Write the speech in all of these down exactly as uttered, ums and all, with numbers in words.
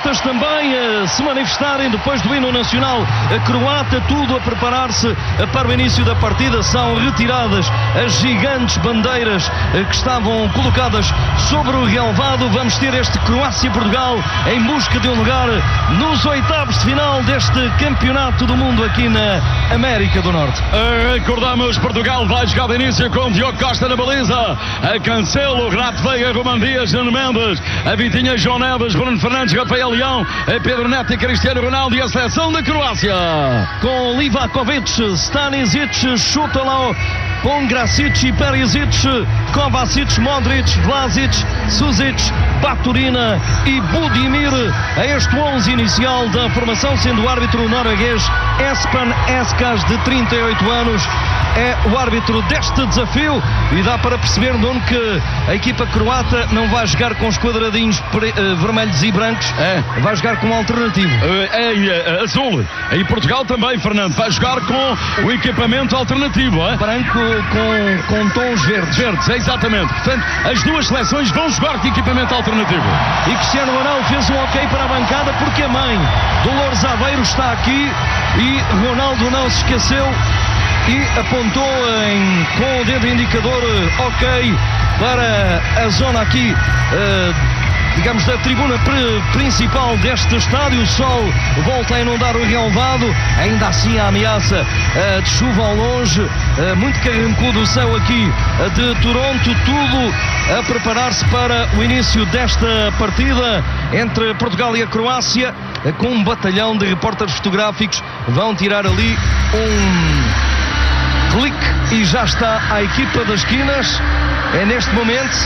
croatas também a se manifestarem depois do hino nacional croata, tudo a preparar-se para o início da partida. São retiradas as gigantes bandeiras que estavam colocadas sobre o relvado. Vamos ter este Croácia-Portugal em busca de um lugar nos oitavos de final deste campeonato do mundo aqui na América do Norte. Recordamos, Portugal vai jogar de início com Diogo Costa na baliza, a Cancelo, Renato Veiga, Ruben Dias, Nuno Mendes, a Vitinha, João Neves, Bruno Fernandes, Rafael Leão, a Pedro Neto e Cristiano Ronaldo, e a seleção da Croácia com Livakovic, Stanisic, Šutalov, Pongracic, Perisic, Kovacic, Modric, Vlasic, Suzic, Baturina e Budimir a este onze inicial da formação, sendo o árbitro norueguês Espen Eskas, de trinta e oito anos, é o árbitro deste desafio. E dá para perceber, Nuno, que a equipa croata não vai jogar com os quadradinhos pre, uh, vermelhos e brancos, é. vai jogar com um alternativo. Uh, é, é azul. E Portugal também, Fernando, vai jogar com o equipamento alternativo. É? Branco com, com tons verdes. Verdes, exatamente. Portanto, as duas seleções vão jogar de equipamento alternativo. E Cristiano Ronaldo fez um ok para a bancada, porque a mãe Dolores Aveiro está aqui e Ronaldo não se esqueceu e apontou em, com o dedo indicador ok para a zona aqui, uh, digamos, da tribuna principal deste estádio. O sol volta a inundar o relvado, ainda assim a ameaça uh, de chuva ao longe, uh, muito carrancudo o céu aqui uh, de Toronto, tudo a preparar-se para o início desta partida entre Portugal e a Croácia, uh, com um batalhão de repórteres fotográficos. Vão tirar ali um clique e já está a equipa das esquinas, é neste momento,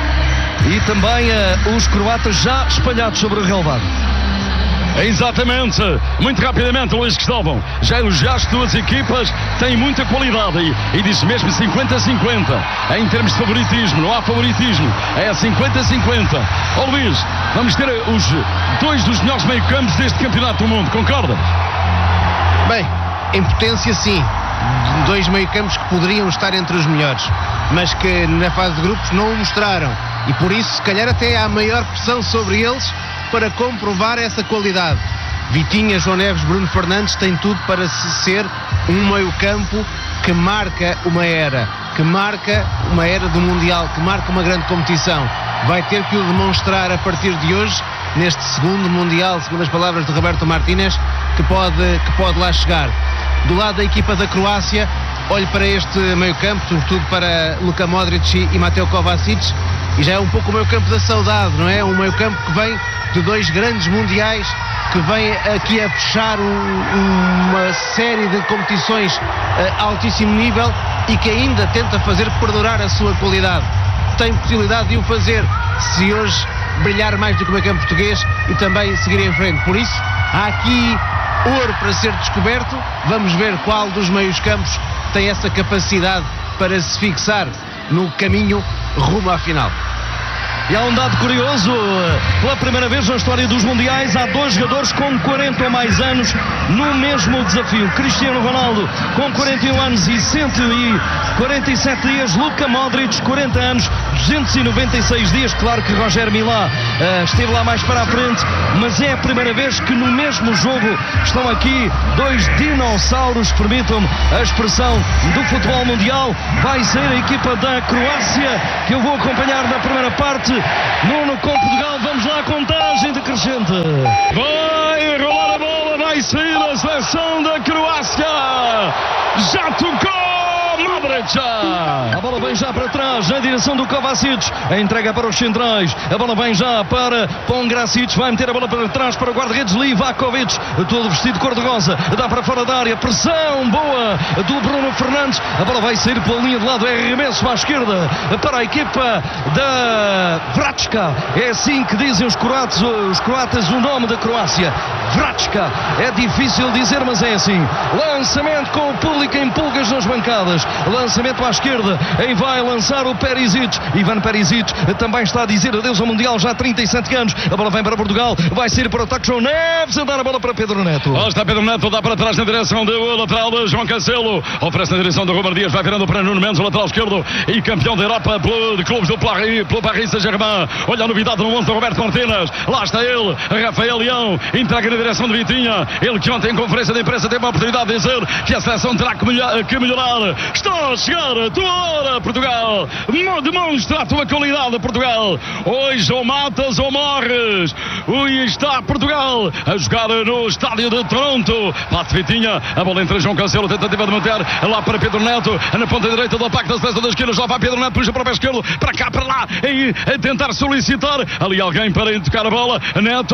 e também uh, os croatas já espalhados sobre o relvado. Exatamente, muito rapidamente, Luís Cristóvão, já elogiaste duas equipas, têm muita qualidade e, e diz mesmo cinquenta a cinquenta em termos de favoritismo, não há favoritismo, é cinquenta a cinquenta. Ó oh, Luís, vamos ter os dois dos melhores meio-campos deste campeonato do mundo, concordas? Bem, em potência sim, dois meio-campos que poderiam estar entre os melhores, mas que na fase de grupos não o mostraram, e por isso se calhar até há maior pressão sobre eles para comprovar essa qualidade. Vitinha, João Neves, Bruno Fernandes têm tudo para ser um meio-campo que marca uma era, que marca uma era do Mundial, que marca uma grande competição. Vai ter que o demonstrar a partir de hoje, neste segundo Mundial, segundo as palavras de Roberto Martínez, que pode, que pode lá chegar. Do lado da equipa da Croácia, olho para este meio-campo, sobretudo para Luka Modric e Mateo Kovacic, e já é um pouco o meio-campo da saudade, não é? Um meio-campo que vem de dois grandes mundiais, que vem aqui a fechar um, uma série de competições a altíssimo nível e que ainda tenta fazer perdurar a sua qualidade. Tem possibilidade de o fazer se hoje brilhar mais do que o meio-campo português e também seguir em frente. Por isso, há aqui ouro para ser descoberto. Vamos ver qual dos meios campos tem essa capacidade para se fixar no caminho rumo à final. E há um dado curioso, pela primeira vez na história dos mundiais, há dois jogadores com quarenta ou mais anos no mesmo desafio. Cristiano Ronaldo com quarenta e um anos e cento e quarenta e sete dias, Luka Modric quarenta anos, duzentos e noventa e seis dias. Claro que Roger Milá uh, esteve lá mais para a frente, mas é a primeira vez que no mesmo jogo estão aqui dois dinossauros, permitam-me a expressão, do futebol mundial. Vai ser a equipa da Croácia que eu vou acompanhar na primeira parte. Nuno com Portugal, vamos lá, contagem decrescente. Vai rolar a bola, vai sair a seleção da Croácia. Já tocou Modric. A bola vem já para trás, na direção do Kovacic. A entrega para os centrais. A bola vem já para Pongracic. Vai meter a bola para trás para o guarda-redes Livakovic. Todo vestido cor-de-rosa. Dá para fora da área. Pressão boa do Bruno Fernandes. A bola vai sair pela linha de lado. É arremesso para a esquerda para a equipa da Vratska. É assim que dizem os croatas, os croatas o nome da Croácia. Vratska. É difícil dizer, mas é assim. Lançamento com o público em pulgas nas bancadas. Lançamento à esquerda. Aí vai lançar o Perisic. Ivan Perisic também está a dizer adeus ao Mundial, já há trinta e sete anos. A bola vem para Portugal. Vai sair para o ataque João Neves. A dar a bola para Pedro Neto. Lá está Pedro Neto, dá para trás na direção do lateral de João Cancelo. Oferece na direção do Ruben Dias. Vai virando para Nuno Mendes, o lateral esquerdo e campeão da Europa pelo, de clubes do Paris, pelo Paris Saint-Germain. Olha a novidade no onze do Roberto Martínez. Lá está ele, Rafael Leão. Entrega na direção de Vitinha. Ele que ontem em conferência de imprensa teve a oportunidade de dizer que a seleção terá que melhorar. Que melhorar. Está a chegar a tua hora, Portugal. Demonstra a tua qualidade, Portugal. Hoje ou matas ou morres. Hoje está Portugal a jogar no estádio de Toronto. Bate Vitinha. A bola entre João Cancelo. Tentativa de manter lá para Pedro Neto. Na ponta direita do ataque da seleção das esquerdas. Lá vai Pedro Neto. Puxa para o pé esquerdo. Para cá, para lá. E a tentar solicitar. Ali alguém para tocar a bola. Neto.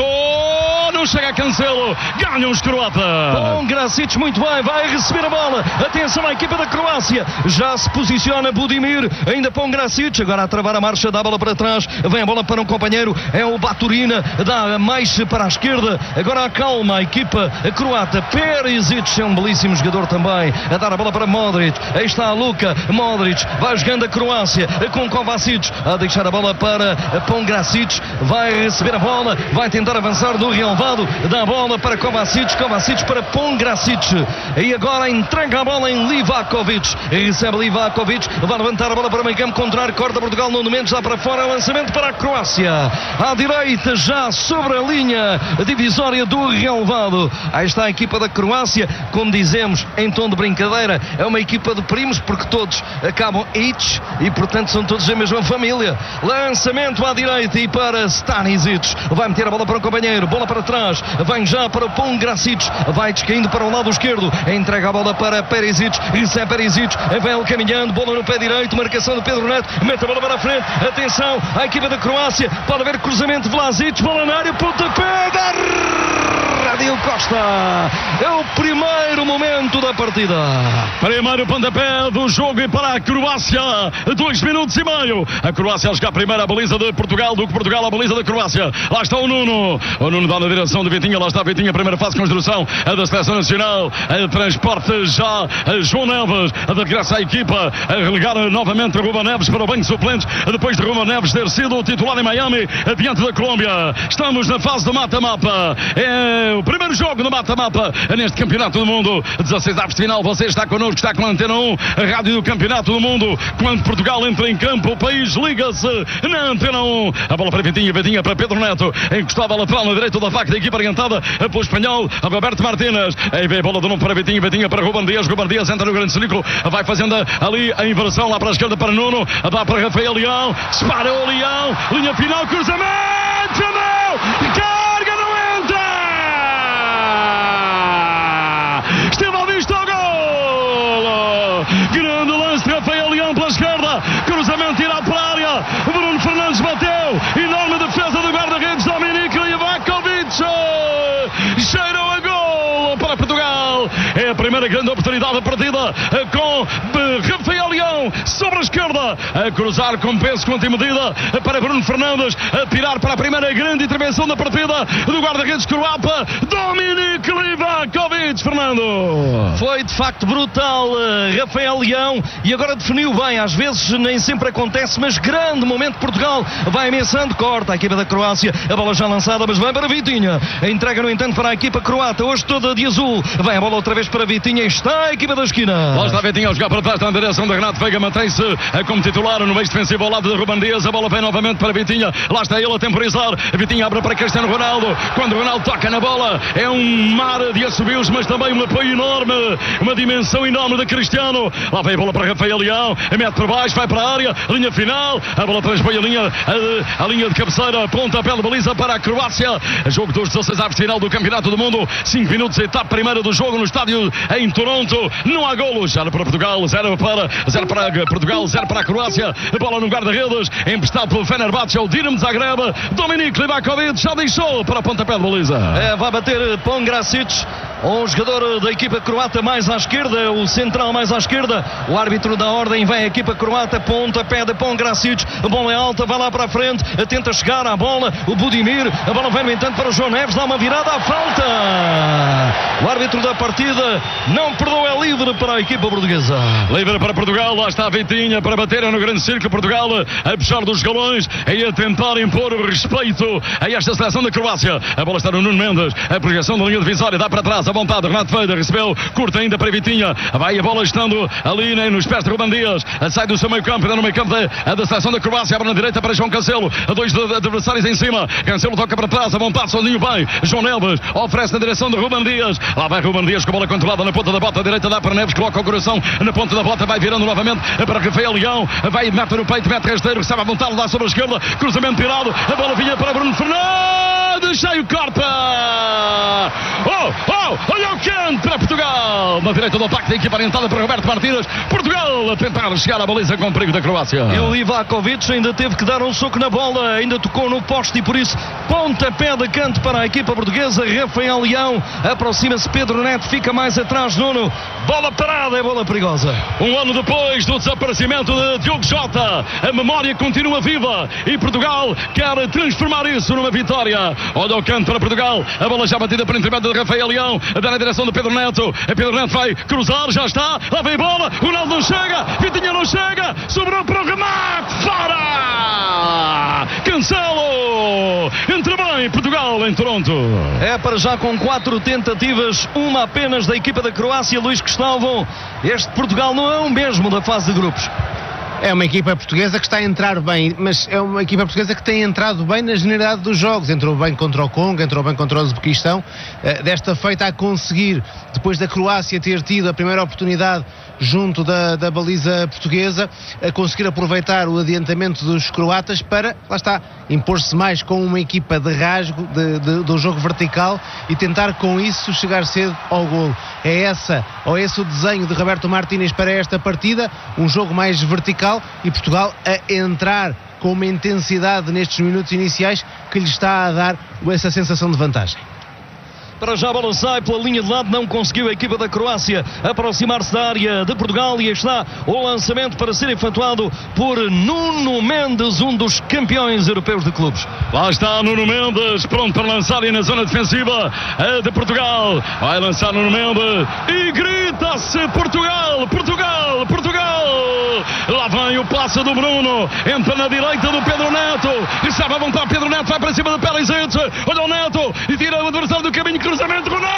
Não chega a Cancelo. Ganham os croatas. Bom, Gracic muito bem. Vai receber a bola. Atenção à equipa da Croácia. Já se posiciona Budimir. Ainda para o Gracic. Agora a travar a marcha. Dá a bola para trás. Vem a bola para um companheiro. É o Baturina. Dá mais para a esquerda. Agora acalma a equipa croata. Perisic é um belíssimo jogador também. A dar a bola para Modric. Aí está a Luka Modric. Vai jogando a Croácia com Kovacic. A deixar a bola para Pongracic. Vai receber a bola. Vai tentar avançar do relevado. Dá a bola para Kovacic. Kovacic para Pongracic. E agora entrega a bola em Livakovic. Recebe Livakovic. Vai levantar a bola para o meio campo contrário. Corta Portugal. No momento já para fora. Lançamento para a Croácia. À direita já sobre a linha divisória do relevado. Aí está a equipa da Croácia. Como dizemos em tom de brincadeira, é uma equipa de primos porque todos acabam H e portanto são todos a mesma família. Lançamento à direita e para Stanisic. Vai meter a bola para o companheiro. Bola para trás. Vem já para o Pongracic. Vai descaindo para o lado esquerdo. Entrega a bola para Perisic. Recebe Perisic. Vem ele caminhando. Bola no pé direito. Marcação de Pedro Neto. Mete a bola para a frente. Atenção à equipa da Croácia. Pode haver cruzamento. Vlasic. Bola na área. Pontapé. Radil Costa. É o primeiro momento da partida. Primeiro pontapé do jogo e para a Croácia. Dois minutos e meio. A Croácia a jogar primeiro a baliza de Portugal do que Portugal a baliza da Croácia. Lá está o Nuno. O Nuno dá na direção de Vitinha. Lá está Vitinha. Primeira fase de construção a da Seleção Nacional. A transporte já a João Neves. A de graça à equipa. A relegar novamente Ruben Neves para o banco de suplentes. Depois de Ruben Neves ter sido o titular em Miami. Diante da Colômbia. Estamos na fase do mata-mapa. É o primeiro jogo do mata-mapa neste Campeonato do Mundo. dezasseis avos de final. Você está connosco. Está com a Antena um. A rádio do Campeonato do Mundo. Quando Portugal entra em campo, o país liga-se na Antena um. A bola para Vitinha. Vitinha para Pedro Neto. Encostava a lateral na direita do ataque da equipa orientada pelo espanhol Roberto Martínez. Aí vem a bola de novo para Vitinha. Vitinha para Ruben Dias. Ruben Dias entra no grande círculo. Vai fazendo ali a inversão lá para a esquerda para Nuno. Dá para Rafael Leão. Dispara o Leão. Linha final. Cruzamento. Não! Carga, não entra! Esteve à vista ao golo. Grande lance de Rafael Leão pela esquerda. Cruzamento tirado para a área. Bruno Fernandes bateu. Enorme defesa do guarda-redes Dominic Livakovic. Cheirou a golo para Portugal. É a primeira grande oportunidade da partida com Rafael Leão sobre a esquerda. A cruzar com peso, com antimedida para Bruno Fernandes. A tirar para a primeira grande intervenção da partida do guarda-redes croata Dominic Livakovic. Fernando. Foi de facto brutal Rafael Leão e agora definiu bem. Às vezes nem sempre acontece, mas grande momento de Portugal. Vai ameaçando, corta a equipa da Croácia. A bola já lançada, mas vai para Vitinha. A entrega no entanto para a equipa croata, hoje toda de azul. Vai a bola outra vez para Vitinha. Está a equipa da esquina. Lá está Vitinha a jogar para trás, está na direção de Renato Veiga. Mantém-se como titular no meio defensivo ao lado de Ruben Dias. A bola vem novamente para Vitinha. Lá está ele a temporizar. Vitinha abre para Cristiano Ronaldo. Quando o Ronaldo toca na bola, é um mar de assobios, mas também um apoio enorme. Uma dimensão enorme de Cristiano. Lá vem a bola para Rafael Leão. Mete por baixo, vai para a área. Linha final. A bola transpõe a linha, a, a linha de cabeceira. Pontapé de baliza para a Croácia. Jogo dos dezasseis avos de final do Campeonato do Mundo. cinco minutos, etapa primeira do jogo no estádio em Toronto. Não há golos. zero para Portugal, zero para, zero para Portugal, zero para a Croácia. A bola no guarda-redes. Emprestado pelo Fenerbahçe ao Dinamo Zagreb. Dominic Livakovic já deixou para o pontapé de baliza. É, vai bater Pongracic. o jogador da equipa croata mais à esquerda, o central mais à esquerda. O árbitro da ordem, vem a equipa croata, ponta, pé de Pongracic, a bola é alta, vai lá para a frente, tenta chegar à bola, o Budimir, a bola vem no entanto para o João Neves, dá uma virada à falta. O árbitro da partida não perdoa, é livre para a equipa portuguesa. Livre para Portugal, lá está a Vitinha para bater no grande círculo. Portugal a puxar dos galões e a tentar impor o respeito a esta seleção da Croácia. A bola está no Nuno Mendes, a projeção da linha divisória, dá para trás, à vontade, Renato Feida recebeu, curta ainda para Vitinha, vai a bola estando ali né, nos pés de Ruben Dias, sai do seu meio campo, ainda no meio campo da, da seleção da Croácia, abre na direita para João Cancelo, dois adversários em cima, Cancelo toca para trás, à vontade, sozinho bem, João Neves oferece na direção de Ruben Dias, lá vai Ruben Dias com a bola controlada na ponta da bota, direita dá para Neves, coloca o coração na ponta da bota, vai virando novamente para Rafael Leão, vai, mete no peito, mete rasteiro, recebe à vontade, dá sobre a esquerda, cruzamento tirado, a bola vinha para Bruno Fernandes, sai o corta! Oh, oh, olha o canto para Portugal, na direita do ataque da equipa orientada para Roberto Martínez, Portugal a tentar chegar à baliza com perigo da Croácia. E o Livakovic ainda teve que dar um soco na bola, ainda tocou no poste e por isso pontapé de canto para a equipa portuguesa. Rafael Leão, aproxima-se Pedro Neto, fica mais atrás Nuno, bola parada, é bola perigosa. Um ano depois do desaparecimento de Diogo Jota, a memória continua viva e Portugal quer transformar isso numa vitória. Olha o canto para Portugal, a bola já batida para o intermédio de Rafael Leão, dá na direção de Pedro Neto, a Pedro Neto vai cruzar, já está, lá vem a bola, Ronaldo não chega, Vitinha não chega, sobrou para o remate, fora! Cancelo! Entra bem Portugal em Toronto. É para já com quatro tentativas, uma apenas da equipa da Croácia, Luís Cristóvão. Este Portugal não é o mesmo da fase de grupos. É uma equipa portuguesa que está a entrar bem, mas é uma equipa portuguesa que tem entrado bem na generalidade dos jogos. Entrou bem contra o Congo, entrou bem contra o Uzbequistão. Desta feita a conseguir, depois da Croácia ter tido a primeira oportunidade junto da, da baliza portuguesa, a conseguir aproveitar o adiantamento dos croatas para, lá está, impor-se mais com uma equipa de rasgo de, de, do jogo vertical e tentar com isso chegar cedo ao golo. É essa, ou esse o desenho de Roberto Martínez para esta partida, um jogo mais vertical e Portugal a entrar com uma intensidade nestes minutos iniciais que lhe está a dar essa sensação de vantagem. Para já a bola sai pela linha de lado, não conseguiu a equipa da Croácia aproximar-se da área de Portugal e está o lançamento para ser efetuado por Nuno Mendes, um dos campeões europeus de clubes. Lá está Nuno Mendes, pronto para lançar e na zona defensiva de Portugal. Vai lançar Nuno Mendes e grita-se Portugal, Portugal, Portugal. Lá vem o passe do Bruno, entra na direita do Pedro Neto, recebe a vontade, Pedro Neto vai para cima do Perisic, olha o Neto e tira o adversário do caminho, cruzamento, Ronaldo!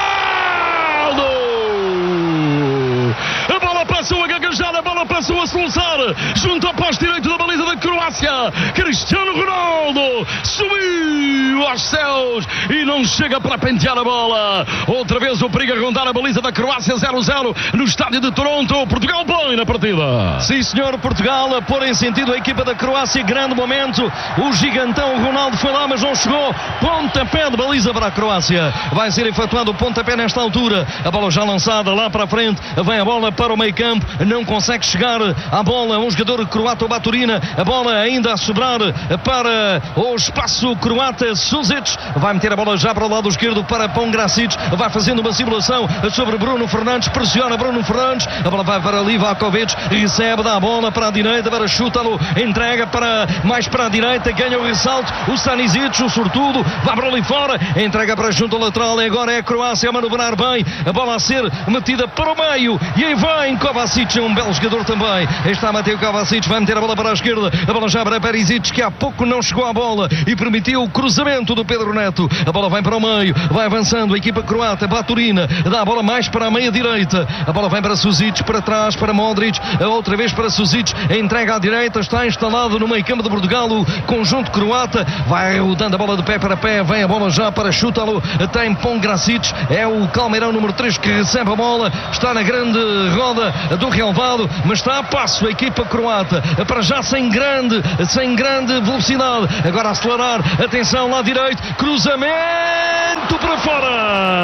A bola passou a gaguejar, a bola passou a soluçar, junto ao poste direito da baliza da Croácia, Cristiano Ronaldo subiu aos céus e não chega para pentear a bola. Outra vez o perigo a rondar a baliza da Croácia, zero a zero no estádio de Toronto. Portugal bem na partida. Sim senhor, Portugal a pôr em sentido a equipa da Croácia, grande momento, o gigantão Ronaldo foi lá mas não chegou, pontapé de baliza para a Croácia, vai ser efetuado o pontapé nesta altura, a bola já lançada lá para a frente, vem a bola para o meio campo, não consegue chegar à bola um jogador croata, o Baturina, a bola ainda a sobrar para o espaço croata, Suzic vai meter a bola já para o lado esquerdo para Pongracic, vai fazendo uma simulação sobre Bruno Fernandes, pressiona Bruno Fernandes, a bola vai para Livakovic, recebe, dá a bola para a direita, para Chútalo, entrega para, mais para a direita, ganha o ressalto, o Stanisic, o sortudo, vai para ali fora, entrega para junto ao lateral, e agora é a Croácia a manobrar bem, a bola a ser metida para o meio, e aí vem Kovacic, um belo jogador também, está Mateo Kovacic, vai meter a bola para a esquerda, a bola já para Perisic, que há pouco não chegou à bola, e permitiu o cruzamento do Pedro Neto, a bola vai para o meio, vai avançando a equipa croata, Baturina, dá a bola mais para a meia direita, a bola vem para Suzic, para trás, para Modric, outra vez para Suzic, entrega à direita, está instalado no meio campo de Portugal, o conjunto croata, vai rodando a bola de pé para pé, vem a bola já para Chútalo, tem Pongracic, é o calmeirão número três que recebe a bola, está na grande roda do relvado, mas está a passo a equipa croata, para já sem grande, sem grande velocidade, agora a acelerar, atenção lá direito, cruzamento para fora,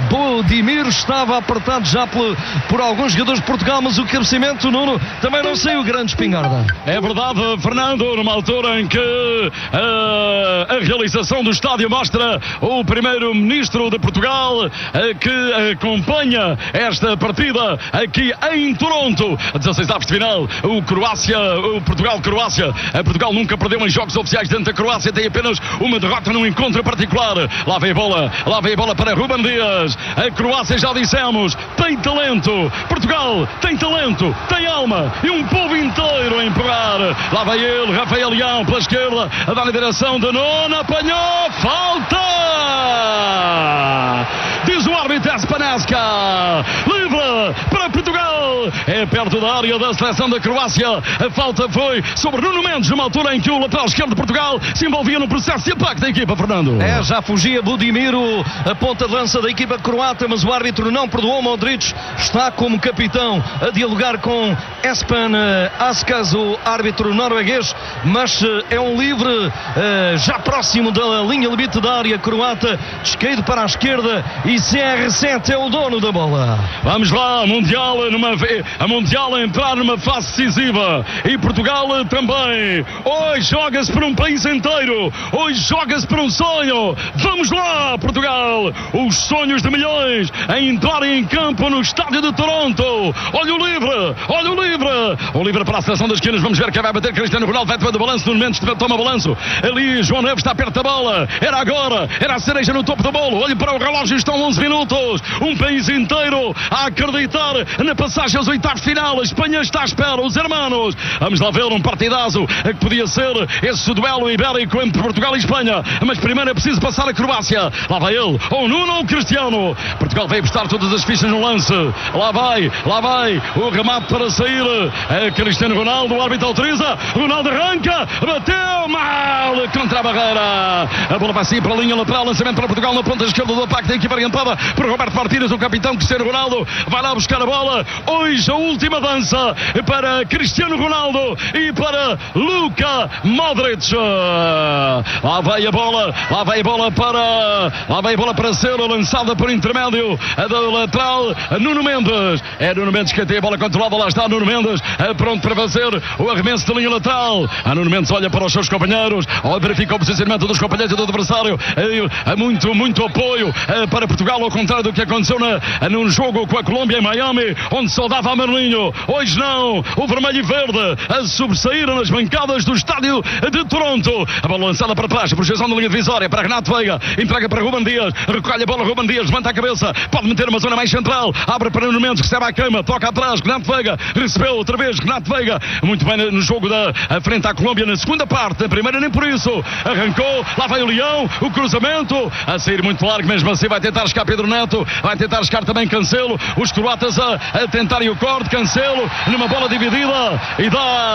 Budimir estava apertado já por, por alguns jogadores de Portugal, mas o cabeceamento, Nuno, também não saiu grande espingarda. É verdade, Fernando, numa altura em que uh, a realização do estádio mostra o primeiro-ministro de Portugal uh, que acompanha esta partida aqui em Toronto, dezasseis avos de final, o Croácia, o Portugal-Croácia. Portugal nunca perdeu em jogos oficiais dentro da Croácia, tem apenas uma derrota num encontro particular. Lá vem a bola, lá vem a bola para Ruben Dias. A Croácia, já dissemos, tem talento. Portugal tem talento, tem alma e um povo inteiro a empurrar. Lá vai ele, Rafael Leão pela esquerda, a dar a direção de Nuno, apanhou, falta! Diz o árbitro Espanesca, livre para Portugal, é perto da área da seleção da Croácia. A falta foi sobre Nuno Mendes, numa altura em que o lateral esquerdo de Portugal se envolvia no processo de ataque da equipa, Fernando. É, já fugia Budimiro, a ponta de lança da equipa croata, mas o árbitro não perdoou. Modric está como capitão a dialogar com Espen Askas, o árbitro norueguês, mas é um livre já próximo da linha limite da área croata, descaído para a esquerda, e C R sete é o dono da bola. Vamos lá, Mundial, numa, a Mundial a entrar numa fase decisiva, e Portugal também. Hoje joga-se por um país inteiro, hoje joga-se por um sonho. Vamos lá, Portugal, os sonhos de milhões a entrarem em campo no estádio de Toronto. Olha o livre, olha o livre, o livre para a seleção das esquinas. Vamos ver quem vai bater. Cristiano Ronaldo vai tomar o balanço, no momento toma balanço ali, João Neves está perto da bola, era agora, era a cereja no topo do bolo. Olhe para o relógio, estão onze minutos, um país inteiro a acreditar na passagem aos oitavos de final. A Espanha está à espera, os hermanos. Vamos lá ver um partidazo que podia ser esse duelo ibérico entre Portugal e Espanha, mas primeiro é preciso passar a Croácia. Lá vai ele, ou Nuno ou Cristiano. Portugal vai apostar todas as fichas no lance. Lá vai, lá vai o remate para sair. É Cristiano Ronaldo, o árbitro autoriza. Ronaldo arranca, bateu mal contra a barreira. A bola vai sair para a linha lateral, lançamento para Portugal na ponta esquerda do ataque da equipa orientada por Roberto Martínez, o capitão. Cristiano Ronaldo vai lá buscar a bola. Hoje a última dança para Cristiano Ronaldo e para Luka Modric. Lá vai a bola, lá vai a bola para lá vai a bola para ser lançada por intermédio do lateral Nuno Mendes. É Nuno Mendes que tem a bola controlada, lá está Nuno Mendes pronto para fazer o arremesso de linha lateral. A Nuno Mendes olha para os seus companheiros, verifica o posicionamento dos companheiros e do adversário. É muito, muito apoio para Portugal, ao contrário do que aconteceu na, num jogo com a Colômbia em Miami, onde só dava a Marlinho. Hoje não, o vermelho e verde a sobressair nas bancadas do estádio de Toronto. A bola lançada para trás, projeção da linha divisória para Renato Veiga, entrega para Ruben Dias, recolhe a bola, Ruben Dias levanta a cabeça, pode meter uma zona mais central, abre para Nuno Mendes, recebe a queima, toca atrás, Renato Veiga, recebeu outra vez, Renato Veiga, muito bem no jogo da frente à Colômbia na segunda parte, na primeira nem por isso, arrancou, lá vai o Leão, o cruzamento, a sair muito largo, mesmo assim vai tentar escapar Pedro Neto, vai tentar escapar também Cancelo, os croatas a, a tentarem o corte, Cancelo numa bola dividida e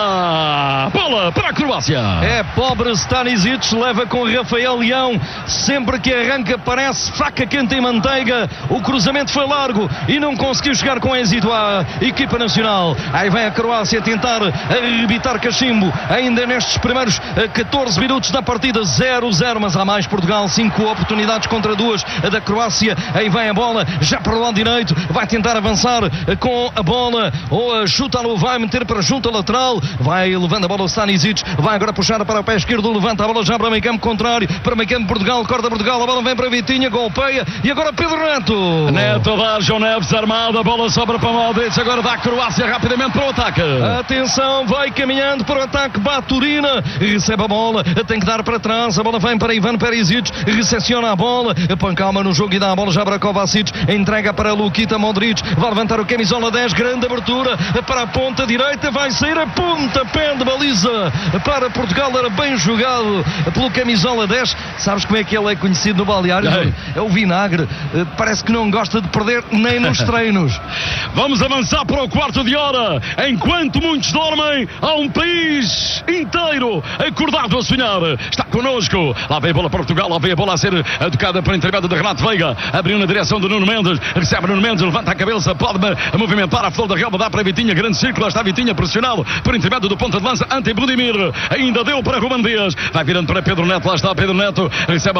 dá bola para a Croácia. É, pobre Stanisic, leva com Rafael Leão, sempre que arranca parece faca quente em manteiga. O cruzamento foi largo e não conseguiu chegar com êxito à equipa nacional. Aí vem a Croácia tentar arrebitar cachimbo ainda nestes primeiros catorze minutos da partida. Zero a zero, mas há mais. Portugal, cinco oportunidades contra duas da Croácia. Aí vem a bola já para o lado direito, vai tentar avançar com a bola, ou chuta-lo, vai meter para junto a lateral, vai levando a bola o Stanisic, vai agora puxar para o pé esquerdo, levanta a bola já para o meio campo contrário, para o meio campo Portugal, corta Portugal, a bola vem para Vitinha, golpeia, e agora Pedro Neto. Neto dá, João Neves armado, a bola sobra para Modric, agora dá a Croácia rapidamente para o ataque. Atenção, vai caminhando para o ataque, Baturina, recebe a bola, tem que dar para trás, a bola vem para Ivan Perisic, recepciona a bola, põe calma no jogo e dá a bola já para Kovacic, entrega para Lukita Modric, vai levantar o camisola dez, grande abertura para a ponta direita, vai sair a ponta, pé de baliza para Portugal, era bem jogado pelo camisola dez. Sabes como é que ele é conhecido no balneário? É, é o vinagre, parece que não gosta de perder nem nos treinos. Vamos avançar para o quarto de hora, enquanto muitos dormem, há um país inteiro acordado a sonhar. Está connosco, lá vem a bola para Portugal, lá vem a bola a ser tocada por intermédio de Renato Veiga, abriu na direção do Nuno Mendes, recebe Nuno Mendes, levanta a cabeça, pode movimentar a flor da relva, dá para Vitinha, grande círculo, está Vitinha pressionado por intermédio do ponta de lança ante Budimir, ainda deu para Ruben Dias, vai virando para Pedro Neto, lá está Pedro Neto, recebe a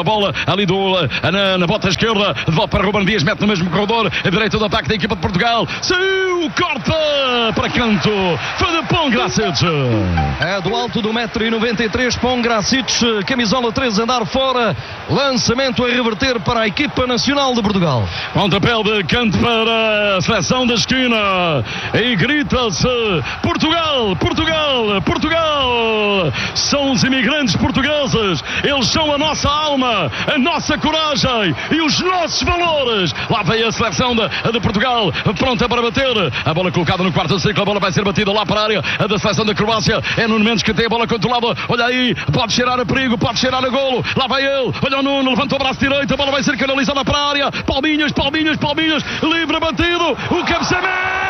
a bola ali do, na, na bota esquerda, de volta para Ruben Dias, mete no mesmo corredor, a direita do ataque da equipa de Portugal, saiu, corta para canto, foi de Pongracic. É do alto do um metro e noventa e três, Pongracic, camisola três, andar fora, lançamento a reverter para a equipa nacional de Portugal. Pontapé de canto para a seleção da esquina e grita-se Portugal, Portugal, Portugal. São os imigrantes portugueses, eles são a nossa alma, a nossa coragem e os nossos valores. Lá vem a seleção de, de Portugal, pronta para bater. A bola colocada no quarto círculo, a bola vai ser batida lá para a área a da seleção da Croácia. É Nuno Mendes que tem a bola controlada. Olha aí, pode cheirar a perigo, pode cheirar a golo. Lá vai ele, olha o Nuno, levantou o braço direito, a bola vai ser canalizada para a área. Palminhas, palminhas, palminhas, livre batido, o cabeceamento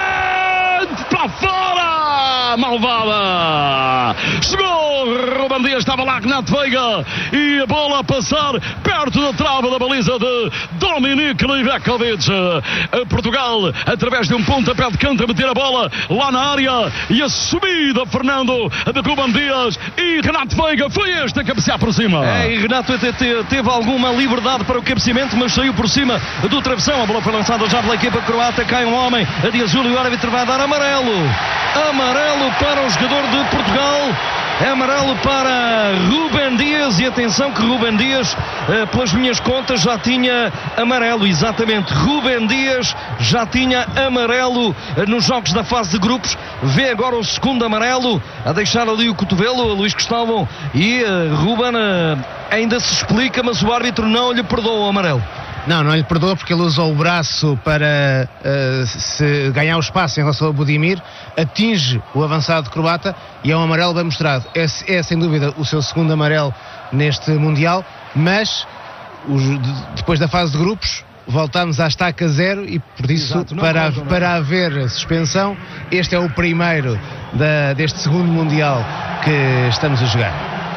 para fora, malvada. Chegou Ruben Dias, estava lá Renato Veiga e a bola a passar perto da trave da baliza de Dominik Livakovic. Portugal, através de um pontapé de canto, a meter a bola lá na área e a subida, Fernando, de Ruben Dias e Renato Veiga foi este a cabecear por cima. É, e Renato teve alguma liberdade para o cabeceamento, mas saiu por cima do travessão. A bola foi lançada já pela equipa croata, cai um homem de azul e o árbitro vai dar amarelo. Amarelo para o jogador de Portugal. É amarelo para Ruben Dias e atenção que Ruben Dias, pelas minhas contas, já tinha amarelo, exatamente. Ruben Dias já tinha amarelo nos jogos da fase de grupos. Vê agora o segundo amarelo a deixar ali o cotovelo, Luís Cristóvão, e uh, Ruben uh, ainda se explica, mas o árbitro não lhe perdoa o amarelo. Não, não lhe perdoa porque ele usou o braço para uh, se ganhar o espaço em relação ao Budimir, atinge o avançado croata e é um amarelo bem mostrado. É, é sem dúvida o seu segundo amarelo neste Mundial, mas os, de, depois da fase de grupos voltamos à estaca zero e por isso Exato, não, para, não, não, não. para haver suspensão, este é o primeiro da, deste segundo Mundial que estamos a jogar.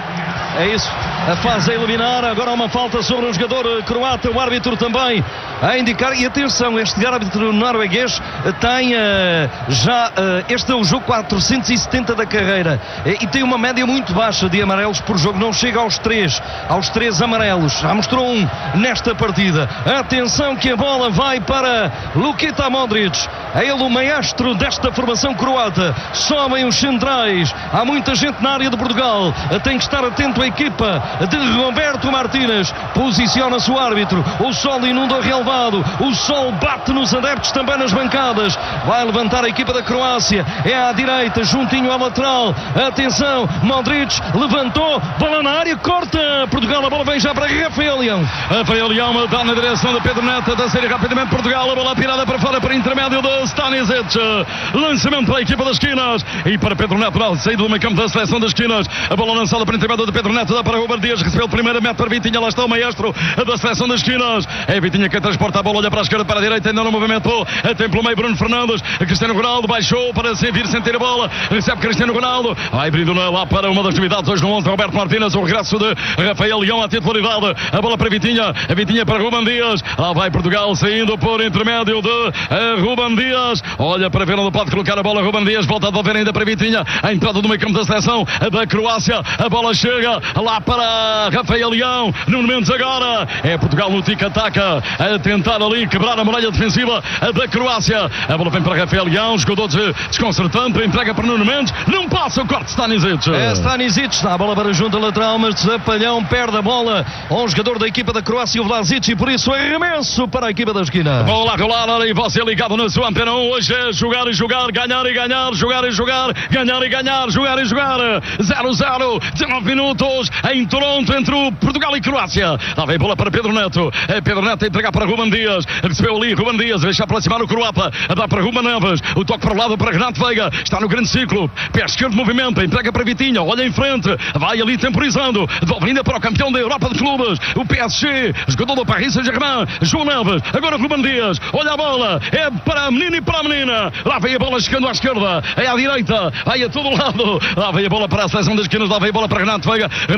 É isso, a fase a eliminar. Agora uma falta sobre o jogador croata, o árbitro também a indicar. E atenção, este árbitro norueguês tem uh, já, uh, este é o jogo quatrocentos e setenta da carreira e tem uma média muito baixa de amarelos por jogo, não chega aos três, aos três amarelos, já mostrou um nesta partida. Atenção que a bola vai para Luka Modric, é ele o maestro desta formação croata. Sobem os centrais, há muita gente na área de Portugal, tem que estar atento a equipa de Roberto Martínez. Posiciona-se o árbitro, o sol inunda o relvado, o sol bate nos adeptos, também nas bancadas. Vai levantar a equipa da Croácia, é à direita, juntinho à lateral. Atenção, Modric levantou, bola na área, corta Portugal, a bola vem já para Rafael Leão. Rafael Leão dá na direção de Pedro Neto, a sair rapidamente Portugal, a bola pirada para fora para intermédio de Stanisic. Lançamento para a equipa das esquinas e para Pedro Neto, saído do meio campo da seleção das esquinas, a bola lançada para intermédio de Pedro Neto, dá para Ruben Dias, recebeu o primeiro, mete para Vitinha, lá está o maestro da seleção das esquinas. É Vitinha quem transporta a bola, olha para a esquerda, para a direita, ainda não movimentou, tem pelo meio Bruno Fernandes, Cristiano Ronaldo baixou para se vir sentir a bola, recebe Cristiano Ronaldo, vai abrindo lá para uma das novidades hoje no onze, Roberto Martínez, o regresso de Rafael Leão à titularidade, a bola para Vitinha, a Vitinha para Ruben Dias, lá vai Portugal saindo por intermédio de uh, Ruben Dias, olha para ver onde pode colocar a bola, Ruben Dias volta a devolver ainda para Vitinha, a entrada do meio campo da seleção da Croácia, a bola chega lá para Rafael Leão, Nuno Mendes agora, é Portugal no tic-ataca, a tentar ali quebrar a muralha defensiva da Croácia, a bola vem para Rafael Leão, jogador desconcertante, entrega para Nuno Mendes, não passa o corte, Stanisic. É Stanisic, está a bola para junto lateral, mas Zapalhão perde a bola ao jogador da equipa da Croácia, o Vlasic, e por isso arremesso para a equipa da esquina. Bola a rolar, e você ligado na sua antena um, hoje é jogar e jogar, ganhar e ganhar, jogar e jogar, ganhar e ganhar, jogar e jogar, zero zero, dezenove minutos, em Toronto, entre o Portugal e Croácia. Lá vem a bola para Pedro Neto, é Pedro Neto a entregar para Ruben Dias, recebeu ali Ruben Dias, deixa aproximar o croata, a dar para Ruben Neves, o toque para o lado para Renato Veiga, está no grande ciclo, pé esquerdo movimento, entrega para Vitinha, olha em frente, vai ali temporizando, devolve ainda para o campeão da Europa de clubes, o P S G, jogador do Paris Saint-Germain, João Neves, agora Ruben Dias, olha a bola, é para a menina e para a menina, lá vem a bola chegando à esquerda, é à direita, vai a todo lado, lá vem a bola para a seleção das esquinas, lá vem a bola para Renato Veiga, Renato Veiga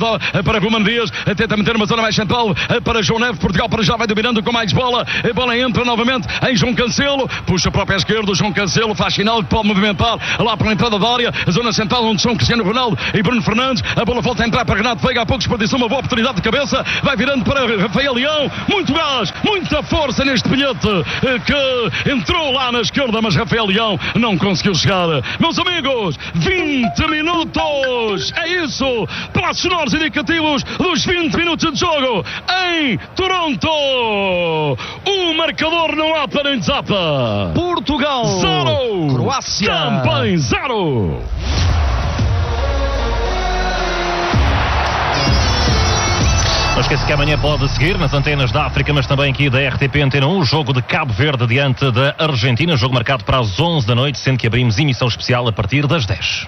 bola para Ruben Dias, tenta meter uma zona mais central para João Neves. Portugal para já vai dominando com mais bola. A bola entra novamente em João Cancelo, puxa para o pé esquerdo. João Cancelo faz sinal que pode movimentar lá para a entrada da área, a zona central onde são Cristiano Ronaldo e Bruno Fernandes. A bola volta a entrar para Renato Veiga, há pouco desperdiçou uma boa oportunidade de cabeça, vai virando para Rafael Leão. Muito gás, muita força neste bilhete que entrou lá na esquerda, mas Rafael Leão não conseguiu chegar. Meus amigos, vinte minutos, é isso, passos sonoros indicativos dos vinte minutos de jogo em Toronto. O marcador não há para desapa. Portugal zero, Croácia também zero. Não esqueça que amanhã pode seguir nas antenas da África, mas também aqui da R T P Antena um, o jogo de Cabo Verde diante da Argentina, jogo marcado para as onze da noite, sendo que abrimos emissão especial a partir das dez.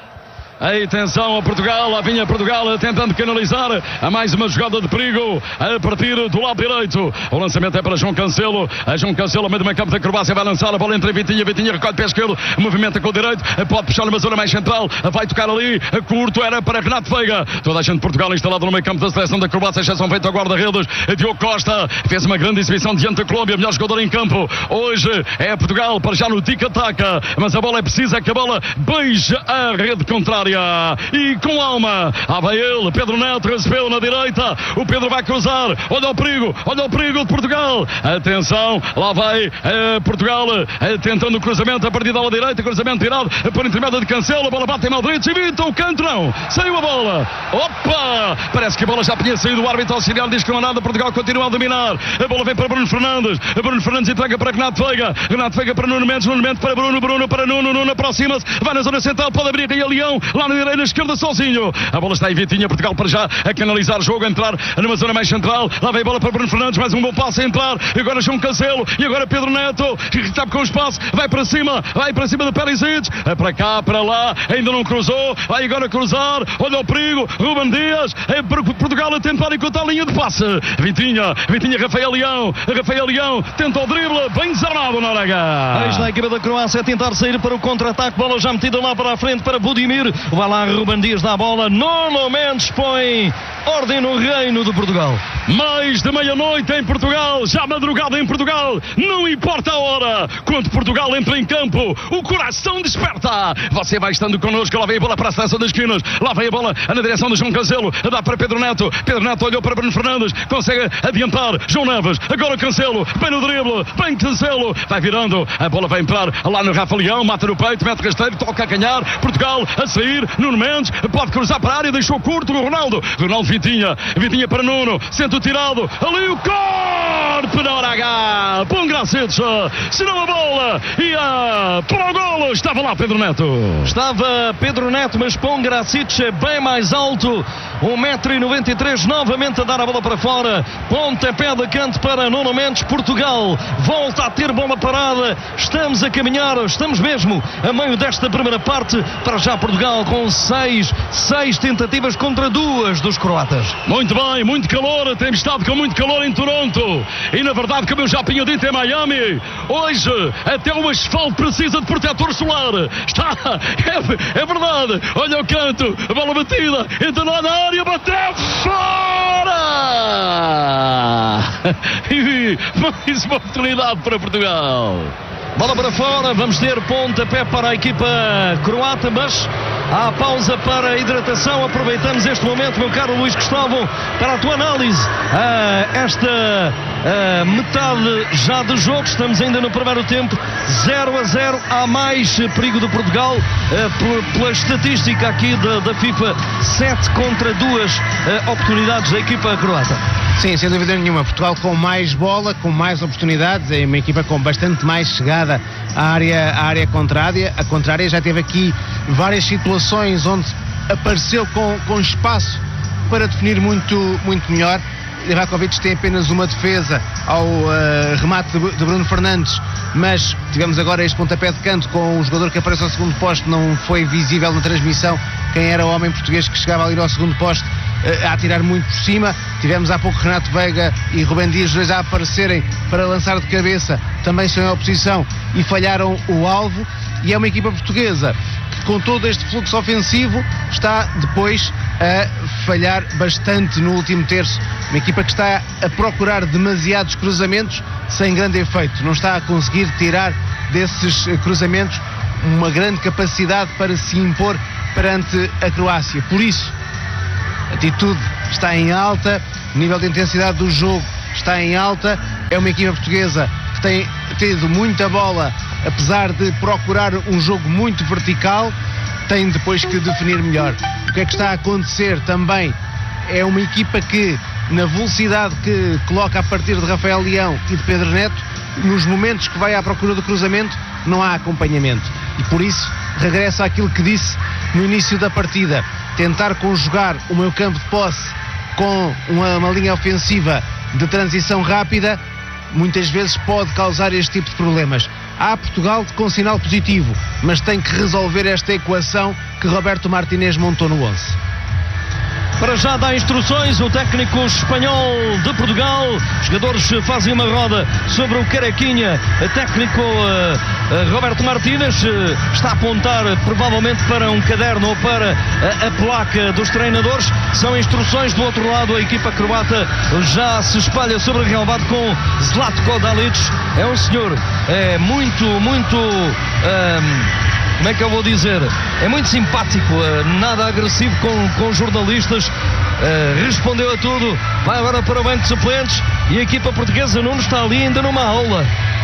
Atenção a Portugal, lá vinha Portugal tentando canalizar a mais uma jogada de perigo a partir do lado direito. O lançamento é para João Cancelo. A João Cancelo, meio do meio campo da Croácia, vai lançar a bola entre Vitinha. Vitinha recolhe pé esquerdo, movimenta com o direito, pode puxar numa zona mais central, vai tocar ali, curto era para Renato Veiga. Toda a gente de Portugal instalado no meio campo da seleção da Croácia, exceção feita ao guarda-redes. Diogo Costa fez uma grande exibição diante da Colômbia, melhor jogador em campo. Hoje é Portugal para já no tic-tac, mas a bola é precisa que a bola beije a rede contrária. E com alma, lá vai ele, Pedro Neto recebeu na direita, o Pedro vai cruzar, olha o perigo, olha o perigo de Portugal, atenção, lá vai eh, Portugal eh, tentando o cruzamento a partir da ala direita, cruzamento tirado por intermédio de Cancelo, a bola bate em Madrid, evita o canto, não, saiu a bola, opa, parece que a bola já tinha saído, o árbitro auxiliar diz que não há nada, Portugal continua a dominar, a bola vem para Bruno Fernandes, Bruno Fernandes entrega para Renato Veiga, Renato Veiga para Nuno Mendes, Nuno Mendes para Bruno, Bruno para Nuno, Nuno aproxima-se, vai na zona central, pode abrir aí a Leão, lá na direita, na esquerda sozinho, a bola está em Vitinha, Portugal para já a canalizar o jogo, a entrar numa zona mais central, lá vem a bola para Bruno Fernandes, mais um bom passo a entrar, e agora João Cancelo, e agora Pedro Neto, que está com o espaço, vai para cima, vai para cima de Perisic, é para cá, para lá, ainda não cruzou, vai agora cruzar, olha o perigo, Ruben Dias, é para Portugal a tentar encontrar a linha de passe, Vitinha, Vitinha, Rafael Leão, Rafael Leão, tenta o drible, bem desarmado na hora. Aí está a equipa da Croácia a tentar sair para o contra-ataque, bola já metida lá para a frente para Budimir, vai lá Ruben Dias dá a bola, Nuno Mendes põe ordem no reino de Portugal. Mais de meia-noite em Portugal, já madrugada em Portugal, não importa a hora, quando Portugal entra em campo, o coração desperta. Você vai estando connosco, lá vem a bola para a seleção das esquinas, lá vem a bola na direção de João Cancelo, dá para Pedro Neto, Pedro Neto olhou para Bruno Fernandes, consegue adiantar, João Neves, agora Cancelo, bem no drible, bem Cancelo, vai virando, a bola vai entrar lá no Rafa Leão, mata no peito, mete rasteiro, toca a ganhar, Portugal a sair, Nuno Mendes, pode cruzar para a área, deixou curto o Ronaldo, Ronaldo Vitinha, Vitinha para Nuno, sento tirado, ali o corte na hora H, bom Gracites, senão a bola ia para o golo, estava lá Pedro Neto. Estava Pedro Neto, mas Pão Gracites é bem mais alto, um metro e noventa e três, novamente a dar a bola para fora, pontapé de canto para Nuno Mendes, Portugal volta a ter bola parada, estamos a caminhar, estamos mesmo a meio desta primeira parte, para já Portugal com seis, seis tentativas contra duas dos croatas. Muito bem, muito calor, temos estado com muito calor em Toronto, e na verdade, como eu já tinha dito em Miami, hoje até o asfalto precisa de protetor solar, está, é, é verdade, olha o canto, a bola batida, entra lá na área, bateu fora! E mais uma oportunidade para Portugal. Bola para fora, vamos ter pontapé para a equipa croata, mas há pausa para a hidratação. Aproveitamos este momento, meu caro Luís Gustavo, para a tua análise. Ah, esta ah, metade já do jogo, estamos ainda no primeiro tempo, zero a zero, há mais perigo de Portugal, ah, pela estatística aqui da, da FIFA, sete contra duas ah, oportunidades da equipa croata. Sim, sem dúvida nenhuma, Portugal com mais bola, com mais oportunidades, é uma equipa com bastante mais chegada à área, à área contrária. A contrária já teve aqui várias situações onde apareceu com, com espaço para definir muito, muito melhor. Livakovic tem apenas uma defesa ao uh, remate de, de Bruno Fernandes, mas tivemos agora este pontapé de canto com o jogador que aparece ao segundo posto, não foi visível na transmissão quem era o homem português que chegava ali ao segundo posto, uh, a atirar muito por cima. Tivemos há pouco Renato Veiga e Ruben Dias dois a aparecerem para lançar de cabeça, também sem oposição, e falharam o alvo. E é uma equipa portuguesa que, com todo este fluxo ofensivo, está depois a falhar bastante no último terço. Uma equipa que está a procurar demasiados cruzamentos sem grande efeito. Não está a conseguir tirar desses cruzamentos uma grande capacidade para se impor perante a Croácia. Por isso, a atitude está em alta, o nível de intensidade do jogo está em alta. É uma equipa portuguesa que tem tido muita bola, apesar de procurar um jogo muito vertical, tem depois que definir melhor. O que é que está a acontecer também é uma equipa que, na velocidade que coloca a partir de Rafael Leão e de Pedro Neto, nos momentos que vai à procura do cruzamento, não há acompanhamento. E por isso, regressa àquilo que disse no início da partida: tentar conjugar o meio campo de posse com uma, uma linha ofensiva de transição rápida, muitas vezes pode causar este tipo de problemas. Há Portugal com sinal positivo, mas tem que resolver esta equação que Roberto Martínez montou no onze. Para já dá instruções o técnico espanhol de Portugal. Os jogadores fazem uma roda sobre o Carequinha. O técnico uh, uh, Roberto Martínez uh, está a apontar provavelmente para um caderno ou para uh, a placa dos treinadores. São instruções. Do outro lado, a equipa croata já se espalha sobre o relvado com Zlatko Dalic. É um senhor é muito, muito... Um, como é que eu vou dizer? É muito simpático, nada agressivo com, com jornalistas, uh, respondeu a tudo, vai agora para o banco de suplentes e a equipa portuguesa não está ali ainda numa aula.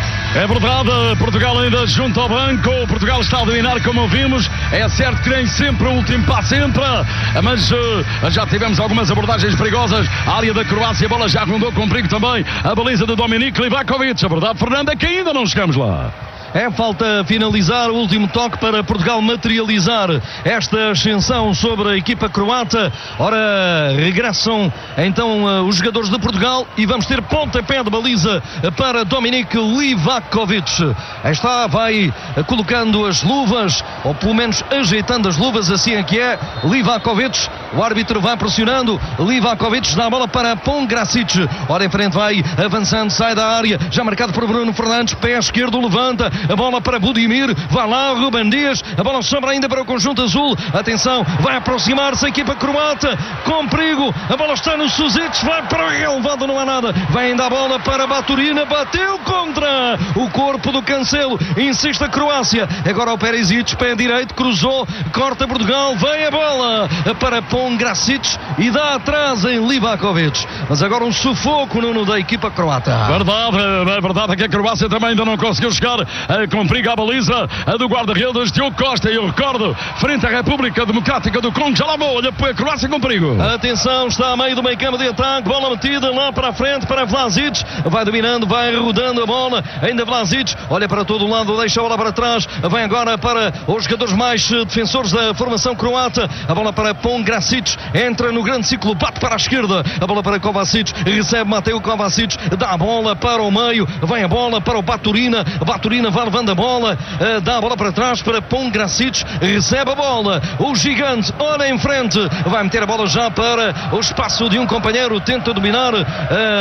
É verdade, Portugal ainda junto ao banco, Portugal está a dominar como vimos, é certo que nem sempre o último passo entra, mas uh, já tivemos algumas abordagens perigosas, a área da Croácia, a bola já rondou com perigo também, a baliza de Dominik Livakovic, a verdade, Fernando, é que ainda não chegamos lá. É, falta finalizar o último toque para Portugal materializar esta ascensão sobre a equipa croata. Ora, regressam então os jogadores de Portugal e vamos ter pontapé de baliza para Dominik Livakovic. Aí está, vai colocando as luvas, ou pelo menos ajeitando as luvas, assim é que é Livakovic. O árbitro vai pressionando, Livakovic dá a bola para Pongracic. Ora, em frente vai avançando, sai da área, já marcado por Bruno Fernandes, pé esquerdo, levanta a bola para Budimir, vai lá o Ruben Dias, a bola sobra ainda para o conjunto azul, atenção, vai aproximar-se a equipa croata, com perigo, a bola está no Suzic, vai para o relevado, não há nada, vai ainda a bola para Baturina, bateu contra o corpo do Cancelo, insiste a Croácia, agora o Perisic, pé direito, cruzou, corta Portugal, vem a bola para Pongracic e dá atrás em Livakovic, mas agora um sufoco no da equipa croata. Verdade, é verdade que a Croácia também ainda não conseguiu chegar com perigo à baliza, a do guarda-redes Diogo Costa, e eu recordo, frente à República Democrática do Congo, já lá vou, olha para a Croácia com perigo. Atenção, está a meio do meio campo de ataque, bola metida lá para a frente para Vlasic, vai dominando, vai rodando a bola, ainda Vlasic, olha para todo o lado, deixa a bola para trás, vem agora para os jogadores mais defensores da formação croata, a bola para Pongracic, entra no grande ciclo, bate para a esquerda, a bola para Kovacic, recebe Mateo Kovacic, dá a bola para o meio, vem a bola para o Baturina, Baturina vai levando a bola, uh, dá a bola para trás para Pongracic, recebe a bola, o gigante olha em frente, vai meter a bola já para o espaço de um companheiro, tenta dominar, uh,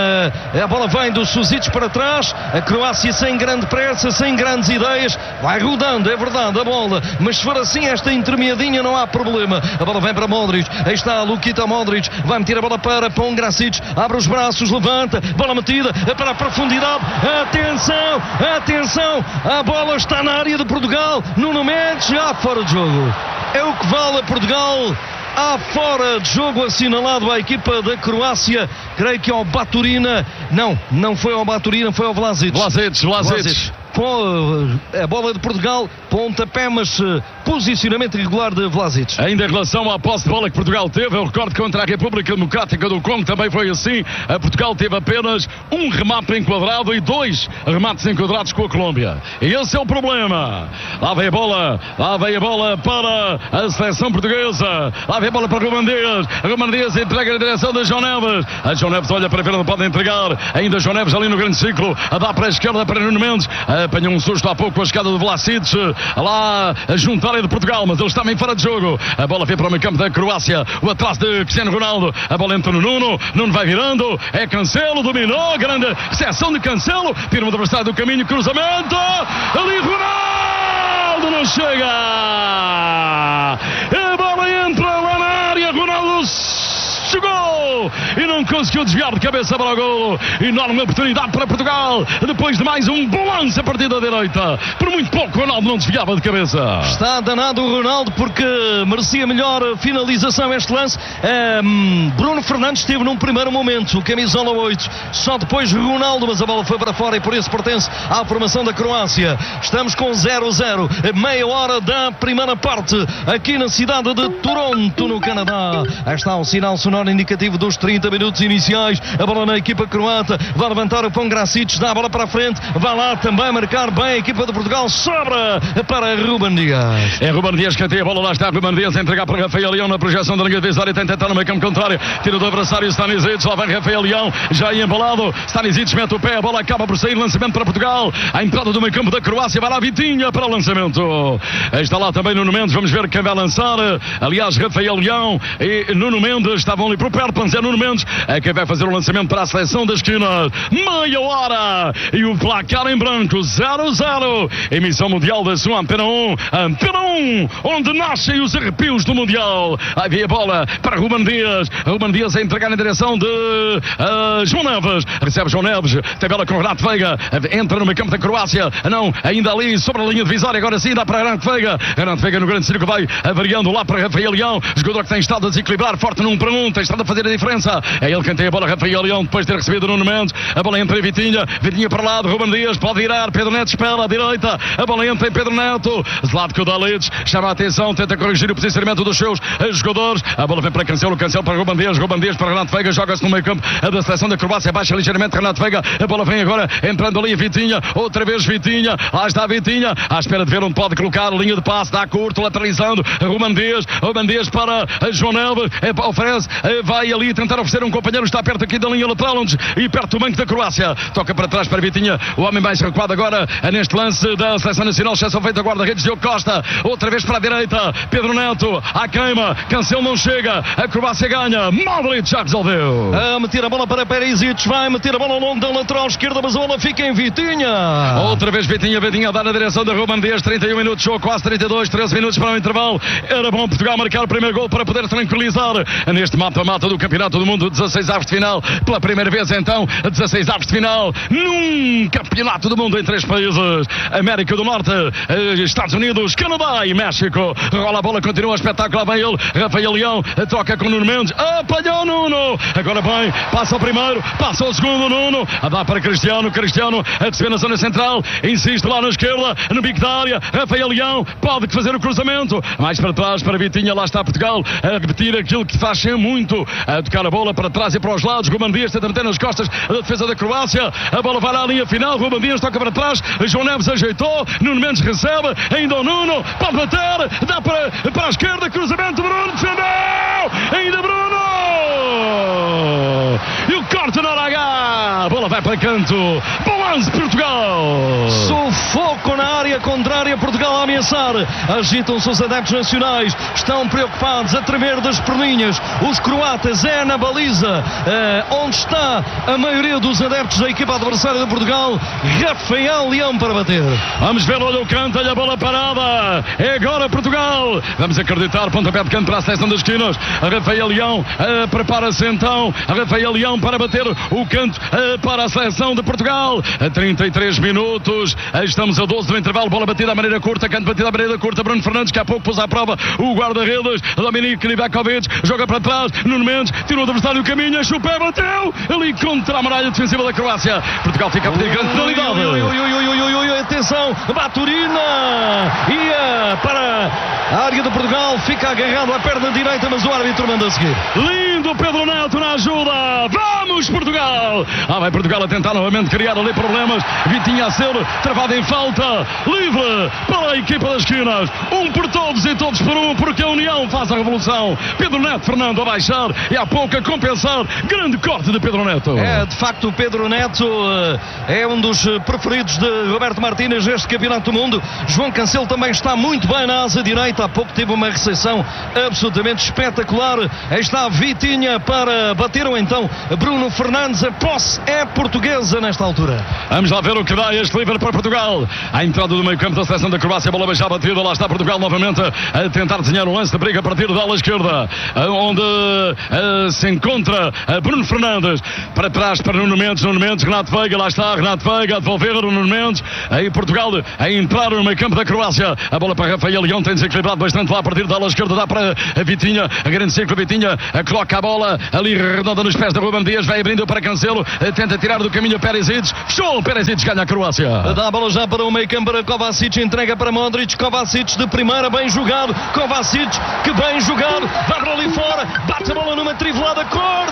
a bola vem do Suzic para trás, a Croácia sem grande pressa, sem grandes ideias, vai rodando, é verdade, a bola, mas se for assim esta intermediadinha não há problema, a bola vem para Modric, aí está Luka Modric, vai meter a bola para Pongracic, abre os braços, levanta, bola metida para a profundidade, atenção, atenção, a bola está na área de Portugal, Nuno Mendes, já fora de jogo. É o que vale a Portugal. Há fora de jogo assinalado à equipa da Croácia, creio que ao Baturina, não, não foi ao Baturina, foi ao Vlasic. Vlasic, Vlasic. A bola de Portugal, pontapé, mas posicionamento irregular de Vlasic. Ainda em relação à posse de bola que Portugal teve, eu recordo que contra a República Democrática do Congo também foi assim. A Portugal teve apenas um remate enquadrado e dois remates enquadrados com a Colômbia. E esse é o problema. Lá vem a bola, lá vem a bola para a seleção portuguesa. Lá vem a bola para Ruben Dias. Ruben Dias entrega na direção de João Neves. A João Neves olha para ver, não pode entregar. Ainda João Neves ali no grande ciclo. A dá para a esquerda para Nuno Mendes. Apanhou um susto há pouco com a escada de Vlasic. Lá a juntar de Portugal, mas eles também fora de jogo. A bola vem para o meio campo da Croácia, o atrás de Cristiano Ronaldo, a bola entra no Nuno, Nuno vai virando, é Cancelo, dominou, grande recepção de Cancelo, tira uma adversário do caminho, cruzamento, ali Ronaldo não chega, a bola entra lá na área, Ronaldo jogou e não conseguiu desviar de cabeça para o golo. Enorme oportunidade para Portugal, depois de mais um bom lance a partir da direita. Por muito pouco Ronaldo não desviava de cabeça. Está danado o Ronaldo porque merecia melhor finalização este lance. Um, Bruno Fernandes esteve num primeiro momento, o camisola oito, só depois Ronaldo, mas a bola foi para fora e por isso pertence à formação da Croácia. Estamos com zero a zero, meia hora da primeira parte, aqui na cidade de Toronto, no Canadá. Aí está o sinal sonoro indicativo dos trinta minutos iniciais. A bola na equipa croata, vai levantar o Pongracic, dá a bola para a frente, vai lá também marcar bem a equipa de Portugal, sobra para Ruben Dias. É Ruben Dias que tem a bola, lá está Ruben Dias a entregar para Rafael Leão na projeção da linha divisória, tenta tentar no meio campo contrário, tira do adversário Stanisic, lá vem Rafael Leão, já embalado, Stanisic mete o pé, a bola acaba por sair, lançamento para Portugal, a entrada do meio campo da Croácia, vai lá Vitinha para o lançamento. Está lá também Nuno Mendes, vamos ver quem vai lançar, aliás Rafael Leão e Nuno Mendes estavam ali por perto, Panzé Nuno Mendes é quem vai fazer o lançamento para a seleção da esquina. Meia hora e o placar em branco, zero a zero, emissão mundial da sua Antena um, Antena um, onde nascem os arrepios do Mundial. Aí vem a bola para Ruben Dias, Ruben Dias a entregar na direção de uh, João Neves, recebe João Neves, tem bola com Renato Veiga, entra no meio campo da Croácia, não, ainda ali sobre a linha divisória, agora sim dá para Renato Veiga, Renato Veiga no grande círculo vai variando lá para Rafael Leão, jogador que tem estado a desequilibrar forte num para um, tem estado a fazer a diferença, é ele quem tem a bola, Rafael Leão, depois de ter recebido Nuno Mendes, a bola entra em Vitinha, Vitinha para lá, Ruben Dias pode virar, Pedro Neto espera à direita, a bola entra em Pedro Neto, Zlatko Dalic chama a atenção, tenta corrigir o posicionamento dos seus jogadores, a bola vem para Cancelo, Cancelo para Ruben Dias, Ruben Dias para Renato Veiga, joga-se no meio campo da seleção da Croácia, baixa ligeiramente Renato Veiga, a bola vem agora entrando ali Vitinha, outra vez Vitinha, lá está Vitinha, à espera de ver onde pode colocar a linha de passe, dá curto, lateralizando, Ruben Dias, Ruben Dias para João Neves, oferece, vai ali tentar oferecer um companheiro, está perto aqui da linha lateral, onde, e perto do banco da Croácia, toca para trás para Vitinha, o homem mais recuado agora neste lance da seleção nacional, exceção feita guarda-redes Diogo Costa, outra vez para a direita, Pedro Neto, à queima, Cancelo não chega, a Croácia ganha, Modric já resolveu. A meter a bola para Perisic, vai meter a bola ao longo da lateral esquerda, mas a bola fica em Vitinha. Outra vez Vitinha, Vitinha a dar na direção da Ruben Dias, trinta e um minutos, jogo quase trinta e dois, treze minutos para o intervalo, era bom Portugal marcar o primeiro gol para poder tranquilizar neste mata-mata do Campeonato do Mundo, dezasseis avos de final, pela primeira vez então, dezasseis avos de final, num Campeonato do Mundo em três países, América do Norte, Estados Unidos, Canadá e México, rola a bola, continua o espetáculo, lá vem ele, Rafael Leão, toca com Nuno Mendes, apanhou Nuno, agora vem, passa o primeiro, passa o segundo, Nuno, a dá para Cristiano, Cristiano a descer na zona central, insiste lá na esquerda, no bico da área, Rafael Leão pode fazer o cruzamento, mais para trás para Vitinha, lá está Portugal, a repetir aquilo que faz sempre muito, a tocar a bola para trás e para os lados, Ruben Dias tenta meter nas costas da defesa da Croácia, a bola vai lá à linha final, Ruben Dias toca para trás, João Neves ajeitou, Nuno Mendes recebe, ainda o Nuno, pode bater, dá para, para a esquerda, cruzamento, Bruno defendeu, ainda Bruno, e o corte na hora H, a bola vai para canto, balanço Portugal. Sufoco na área contrária, Portugal a ameaçar, agitam-se os adeptos nacionais, estão preocupados, a tremer das perninhas, os croatas, é na baliza, é, onde está a maioria dos adeptos da equipa adversária de Portugal, Rafael Leão para bater. Vamos ver, olha o canto, olha a bola parada, é agora Portugal, vamos acreditar, pontapé de canto para a seleção das esquinas, a Rafael Leão uh, prepara-se então, a Rafael Leão para bater o canto uh, para a seleção de Portugal, a trinta e três minutos, uh, estamos a doze do intervalo, bola batida à maneira curta, canto batida à maneira curta, Bruno Fernandes que há pouco pôs à prova o guarda-redes, Dominic Livakovic, joga para trás, Nuno Mendes, tirou o adversário do caminho, o pé bateu, ali contra a muralha defensiva da Croácia, Portugal fica a pedir grande penalidade. Ui, ui, ui, ui, ui, ui, atenção, Baturina, ia para a área de Portugal, fica agarrado à perna direita, mas o árbitro manda seguir. Lindo Pedro Neto na ajuda, vamos Portugal! Ah, vai Portugal a tentar novamente criar ali problemas, Vitinha a ser travado em falta, livre para a equipa das esquinas, um por todos e todos por um, porque a União faz a revolução. Pedro Neto, Fernando a baixar e há pouco a compensar, grande corte de Pedro Neto. É, de facto, o Pedro Neto é um dos preferidos de Roberto Martínez neste Campeonato do Mundo. João Cancelo também está muito bem na asa direita, há pouco teve uma recepção absolutamente espetacular. Aí está Vitinha para bater ou então Bruno Fernandes. A posse é portuguesa nesta altura. Vamos lá ver o que dá este livre para Portugal. A entrada do meio campo da seleção da Croácia, a bola já batida, lá está Portugal novamente a tentar desenhar um lance de briga a partir da ala esquerda, onde uh, se encontra uh, Bruno Fernandes, para trás para Nuno Mendes, Nuno Mendes, Renato Veiga, lá está Renato Veiga a devolver o Nuno Mendes, aí Portugal a entrar no meio campo da Croácia, a bola para Rafael Leão, tem desequilibrado bastante lá a partir da ala esquerda, dá para a Vitinha, a grande círculo, Vitinha a coloca a bola ali redonda nos pés da Ruben Dias, vai abrindo para Cancelo, tenta tirar do caminho Perisic, fechou, Perisic ganha a Croácia. Dá a bola já para o meio campo para Kovacic, entrega para Modric, Kovacic de primeira, bem jogado, Kovacic que bem jogado, vai ali fora, bate a bola numa trivelada,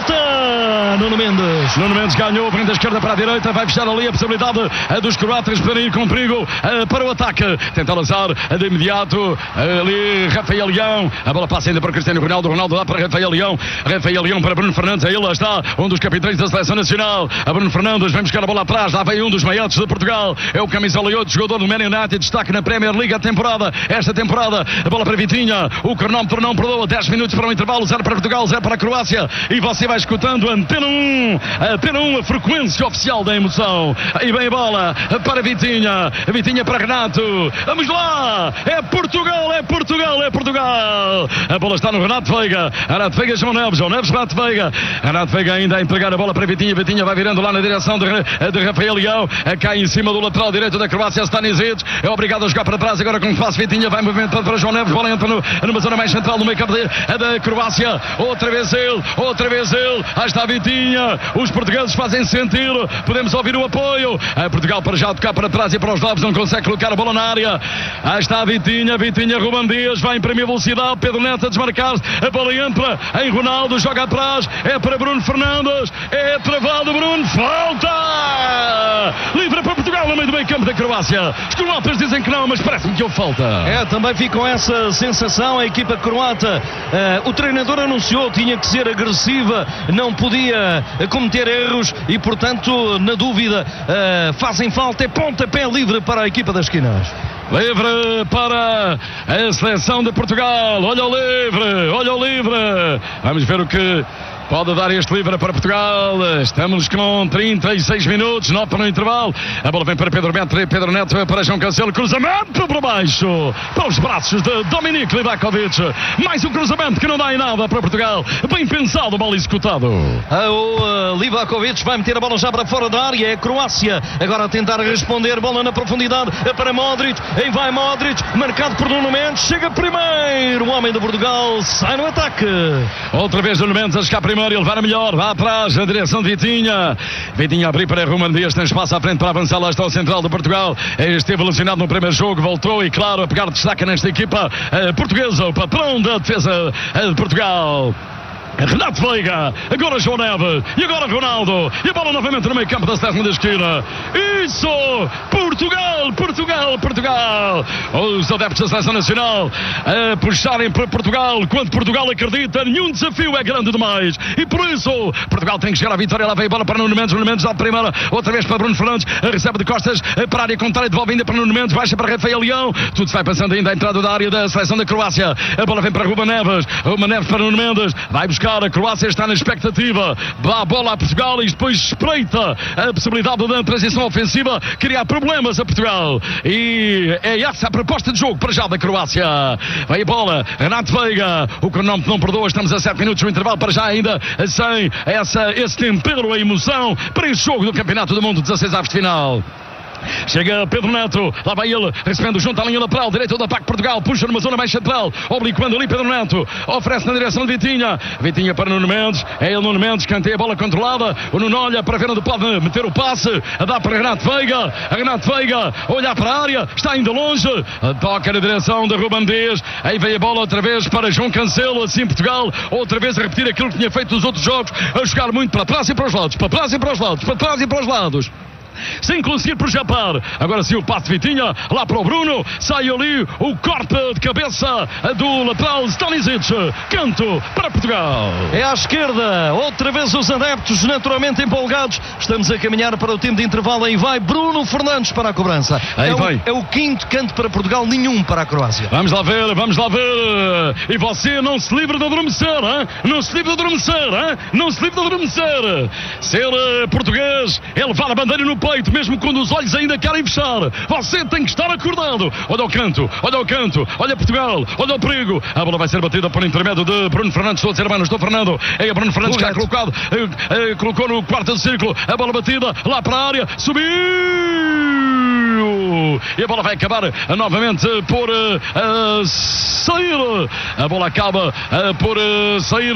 corta Nuno Mendes. Nuno Mendes ganhou, vem da esquerda para a direita, vai fechar ali a possibilidade dos croatas poderem ir com perigo para o ataque, tenta lançar de imediato ali Rafael Leão, a bola passa ainda para Cristiano Ronaldo, Ronaldo dá para Rafael Leão, Rafael Leão para Bruno Fernandes, aí lá está um dos capitães da seleção nacional, a Bruno Fernandes, vem buscar a bola atrás, lá vem um dos maiores de Portugal, é o camisola oito, jogador do Man United, destaque na Premier League a temporada, esta temporada, a bola para Vitinha, o cronómetro não perdoa, dez minutos para o intervalo, zero para Portugal, zero para a Croácia, e você vai escutando Antena um, Antena um, a frequência oficial da emoção, aí vem a bola para Vitinha, Vitinha para Renato, vamos lá, é Portugal, é Portugal, é Portugal, a bola está no Renato Veiga, Renato Veiga, João Neves, João Neves, Renato Veiga, Renato Veiga ainda a entregar a bola para Vitinha, Vitinha vai virando lá na direção de, de Rafael Leão, cai em cima do lateral direito da Croácia, Stanisic, é obrigado a jogar para trás, agora com fácil, Vitinha vai movimentando para João Neves, bola entra no, numa zona mais central no meio campo da Croácia, outra vez ele, outra vez ele, aí está Vitinha, os portugueses fazem sentir, podemos ouvir o apoio, a Portugal para já tocar para trás e para os lados, não consegue colocar a bola na área, aí está Vitinha, Vitinha, Ruben Dias, vai imprimir velocidade, Pedro Neto a desmarcar-se, a bola entra em Ronaldo, joga atrás, é para Bruno Fernandes, é travado Bruno, falta! Livre para Portugal no meio do meio campo da Croácia, os croatas dizem que não, mas parece-me que houve falta. É, também fica com essa sensação a equipa croata, uh, o treinador anunciou, tinha que ser agressiva, não podia cometer erros e portanto na dúvida uh, fazem falta, é pontapé livre para a equipa das esquinas. Livre para a seleção de Portugal, olha o livre, olha o livre, vamos ver o que pode dar este livre para Portugal. Estamos com trinta e seis minutos, nove para o intervalo. A bola vem para Pedro Neto, Pedro Neto para João Cancelo, cruzamento para baixo, para os braços de Dominik Livakovic. Mais um cruzamento que não dá em nada para Portugal. Bem pensado, mal executado. O uh, Livakovic vai meter a bola já para fora da área. É a Croácia agora a tentar responder. Bola na profundidade para Modric. Aí vai Modric, marcado por Nuno Mendes. Chega primeiro, o homem de Portugal sai no ataque. Outra vez Nuno Mendes a chegar primeiro. Ele vai na melhor, vai atrás, na direção de Vitinha. Vitinha a abrir para Ruben Dias, tem espaço à frente para avançar. Lá está o central de Portugal. Esteve lesionado no primeiro jogo, voltou e, claro, a pegar destaque nesta equipa eh, portuguesa, o patrão da defesa eh, de Portugal. Renato Veiga, agora João Neves e agora Ronaldo, e a bola novamente no meio campo da seleção da esquina. Isso! Portugal, Portugal, Portugal! Os adeptos da seleção nacional a puxarem para Portugal. Quando Portugal acredita, nenhum desafio é grande demais, e por isso Portugal tem que chegar à vitória. Lá vem a bola para Nuno Mendes, Nuno Mendes dá a primeira, outra vez para Bruno Fernandes, recebe de costas para a área contrária, devolve ainda para Nuno Mendes, baixa para Rafael Leão, tudo se vai passando ainda à entrada da área da seleção da Croácia. A bola vem para Ruben Neves, Ruben Neves para Nuno Mendes, vai buscar. A Croácia está na expectativa, dá a bola a Portugal e depois espreita a possibilidade da transição ofensiva, criar problemas a Portugal, e é essa a proposta de jogo para já da Croácia. Vai a bola, Renato Veiga, o cronómetro não perdoa, estamos a sete minutos no intervalo, para já ainda sem essa, esse tempero, a emoção para este jogo do Campeonato do Mundo, dezasseis avos de final. Chega Pedro Neto, lá vai ele, recebendo junto à linha lateral, direito do ataque Portugal, puxa numa zona mais central, obliquando ali Pedro Neto, oferece na direção de Vitinha, Vitinha para Nuno Mendes, é ele Nuno Mendes, canteia a bola controlada, o Nuno olha para ver onde pode meter o passe, dá para Renato Veiga, Renato Veiga, olha para a área, está ainda longe, toca na direção de Ruben Dias, aí vem a bola outra vez para João Cancelo, assim Portugal, outra vez a repetir aquilo que tinha feito nos outros jogos, a jogar muito para trás e para os lados, para trás e para os lados, para trás e para os lados. sem conseguir projapar. Agora sim o passe de Vitinha, lá para o Bruno, sai ali o corte de cabeça do lateral Stanisic. Canto para Portugal. É à esquerda, outra vez os adeptos naturalmente empolgados. Estamos a caminhar para o tempo de intervalo. Aí vai Bruno Fernandes para a cobrança. Aí é, vai. O, é o quinto canto para Portugal, nenhum para a Croácia. Vamos lá ver, vamos lá ver. E você não se livre de adormecer, hein? Não se livre de adormecer, hein? Não se livre de adormecer. Ser uh, português é levar a bandeira no peito, mesmo quando os olhos ainda querem fechar. Você tem que estar acordado. Olha o canto, olha o canto, olha Portugal, olha o perigo. A bola vai ser batida por intermédio de Bruno Fernandes. Estou a dizer, mano, estou Fernando. É Bruno Fernandes que está colocado, uh, uh, colocou no quarto de círculo. A bola batida lá para a área, subiu. E a bola vai acabar uh, novamente por uh, uh, sair. A bola acaba uh, por uh, sair.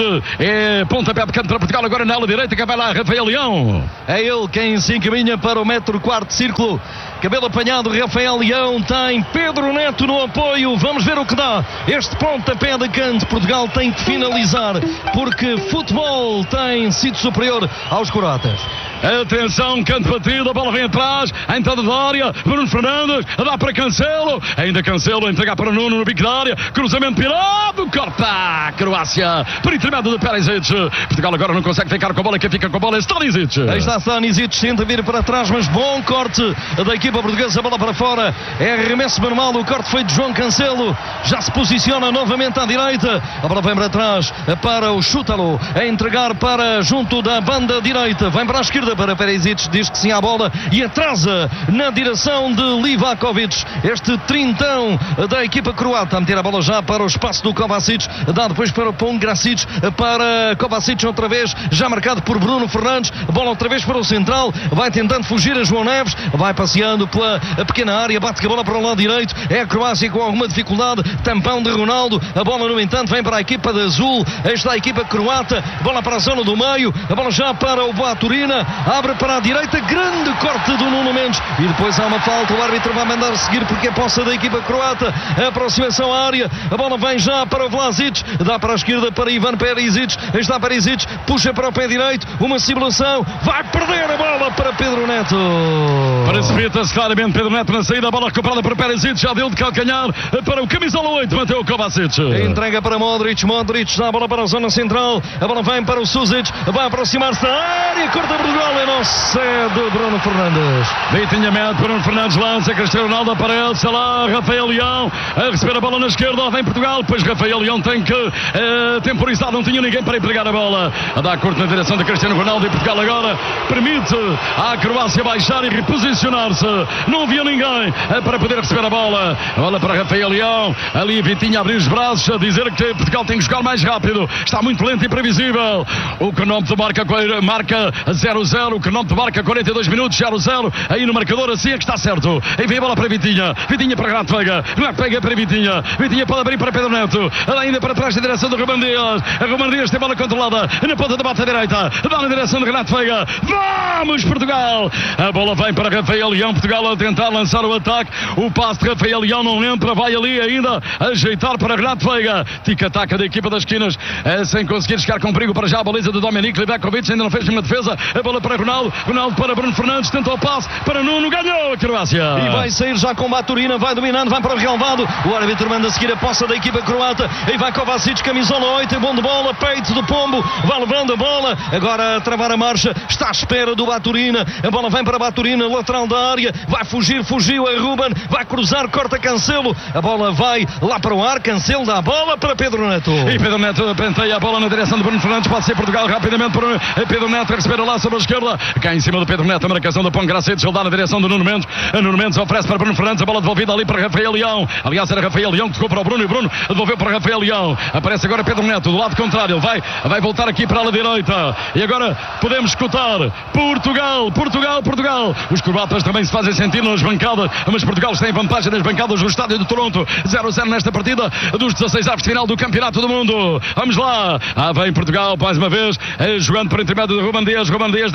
É pontapé de canto para Portugal. Agora na ala direita que vai lá Rafael Leão. É ele quem se encaminha para o metro quarto círculo. Cabelo apanhado, Rafael Leão, tem Pedro Neto no apoio. Vamos ver o que dá este pontapé de canto. Portugal tem que finalizar, porque futebol tem sido superior aos croatas. Atenção, canto batido, a bola vem atrás, a entrada da área, Bruno Fernandes, dá para Cancelo, ainda Cancelo, entregar para Nuno no bico da área, cruzamento pirado, corta, Croácia, por intermédio de Perisic. Portugal agora não consegue ficar com a bola, quem fica com a bola é Stanisic. Aí está Stanisic, tenta vir para trás, mas bom corte da equipa portuguesa, a bola para fora, é arremesso manual, o corte foi de João Cancelo, já se posiciona novamente à direita, a bola vem para trás, para o Chútalo, a entregar para junto da banda direita, vem para a esquerda, para Perisic, diz que sim à bola e atrasa na direção de Livakovic, este trintão da equipa croata, a meter a bola já para o espaço do Kovacic, dá depois para o Pongracic, para Kovacic outra vez, já marcado por Bruno Fernandes, bola outra vez para o central, vai tentando fugir a João Neves, vai passeando pela pequena área, bate que a bola para o lado direito, é a Croácia com alguma dificuldade, tampão de Ronaldo, a bola no entanto vem para a equipa de azul, esta é a equipa croata, bola para a zona do meio, a bola já para o Boaturina, abre para a direita, grande corte do Nuno Mendes e depois há uma falta, o árbitro vai mandar seguir porque é posse da equipa croata, a aproximação à área, a bola vem já para o Vlasic, dá para a esquerda para Ivan Perisic, está Perisic, puxa para o pé direito, uma simulação, vai perder a bola para Pedro Neto. Precipita-se claramente Pedro Neto na saída, a bola recuperada por Perisic, já deu de calcanhar para o camisola oito, Mateo Kovacic. Entrega para Modric, Modric dá a bola para a zona central, a bola vem para o Suzic, vai aproximar-se da área, corta Portugal e não cede Bruno Fernandes. Vitinha mete, Bruno Fernandes lança, Cristiano Ronaldo aparece lá, Rafael Leão a receber a bola na esquerda, vem Portugal, depois Rafael Leão tem que uh, temporizar, não tinha ninguém para empregar a bola, a dar curto na direção de Cristiano Ronaldo e Portugal agora permite à Croácia baixar e reposicionar-se, não havia ninguém uh, para poder receber a bola, a bola para Rafael Leão, ali Vitinha abrir os braços a dizer que Portugal tem que jogar mais rápido, está muito lento e previsível, o cronómetro marca, marca zero a zero, o cronómetro marca quarenta e dois minutos, zero a zero, aí no marcador, assim é que está certo, aí vem a bola para Vitinha, Vitinha para Renato Veiga, Renato Veiga para Vitinha, Vitinha pode abrir para Pedro Neto, ainda para trás da direção do Ruben Dias, a Ruben Dias tem bola controlada, na ponta da bata direita, dá na direção de Renato Veiga, vamos Portugal, a bola vem para Rafael Leão, Portugal a tentar lançar o ataque, o passe de Rafael Leão não entra, vai ali ainda ajeitar para Renato Veiga, tic-tac da equipa das esquinas, sem conseguir chegar com perigo para já a baliza de Dominic Livakovic, ainda não fez nenhuma defesa, a bola para Ronaldo, Ronaldo para Bruno Fernandes, tentou o passe para Nuno, ganhou a Croácia. E vai sair já com Baturina, vai dominando, vai para o relvado, o árbitro manda seguir a poça da equipa croata, e vai Kovacic, camisola oito, bom de bola, peito do pombo, vai levando a bola, agora a travar a marcha, está à espera do Baturina, a bola vem para Baturina, lateral da área, vai fugir, fugiu a Ruben, vai cruzar, corta Cancelo, a bola vai lá para o ar, Cancelo dá a bola para Pedro Neto. E Pedro Neto penteia a bola na direção de Bruno Fernandes, pode ser Portugal rapidamente para Pedro Neto, a receber lá sobre a esquerda, cá em cima do Pedro Neto, a marcação do Pongracic, ele dá na direção do Nuno Mendes, a Nuno Mendes oferece para Bruno Fernandes, a bola devolvida ali para Rafael Leão, aliás era Rafael Leão que tocou para o Bruno e o Bruno devolveu para Rafael Leão, aparece agora Pedro Neto do lado contrário, ele vai, vai voltar aqui para a ala direita, e agora podemos escutar Portugal, Portugal, Portugal, os croatas também se fazem sentir nas bancadas, mas Portugal está em vantagem nas bancadas do estádio de Toronto, zero a zero nesta partida dos dezasseis avos de final do Campeonato do Mundo, vamos lá, ah, vem Portugal mais uma vez, eh, jogando por intermédio de Ruben Dias, Ruben Dias dá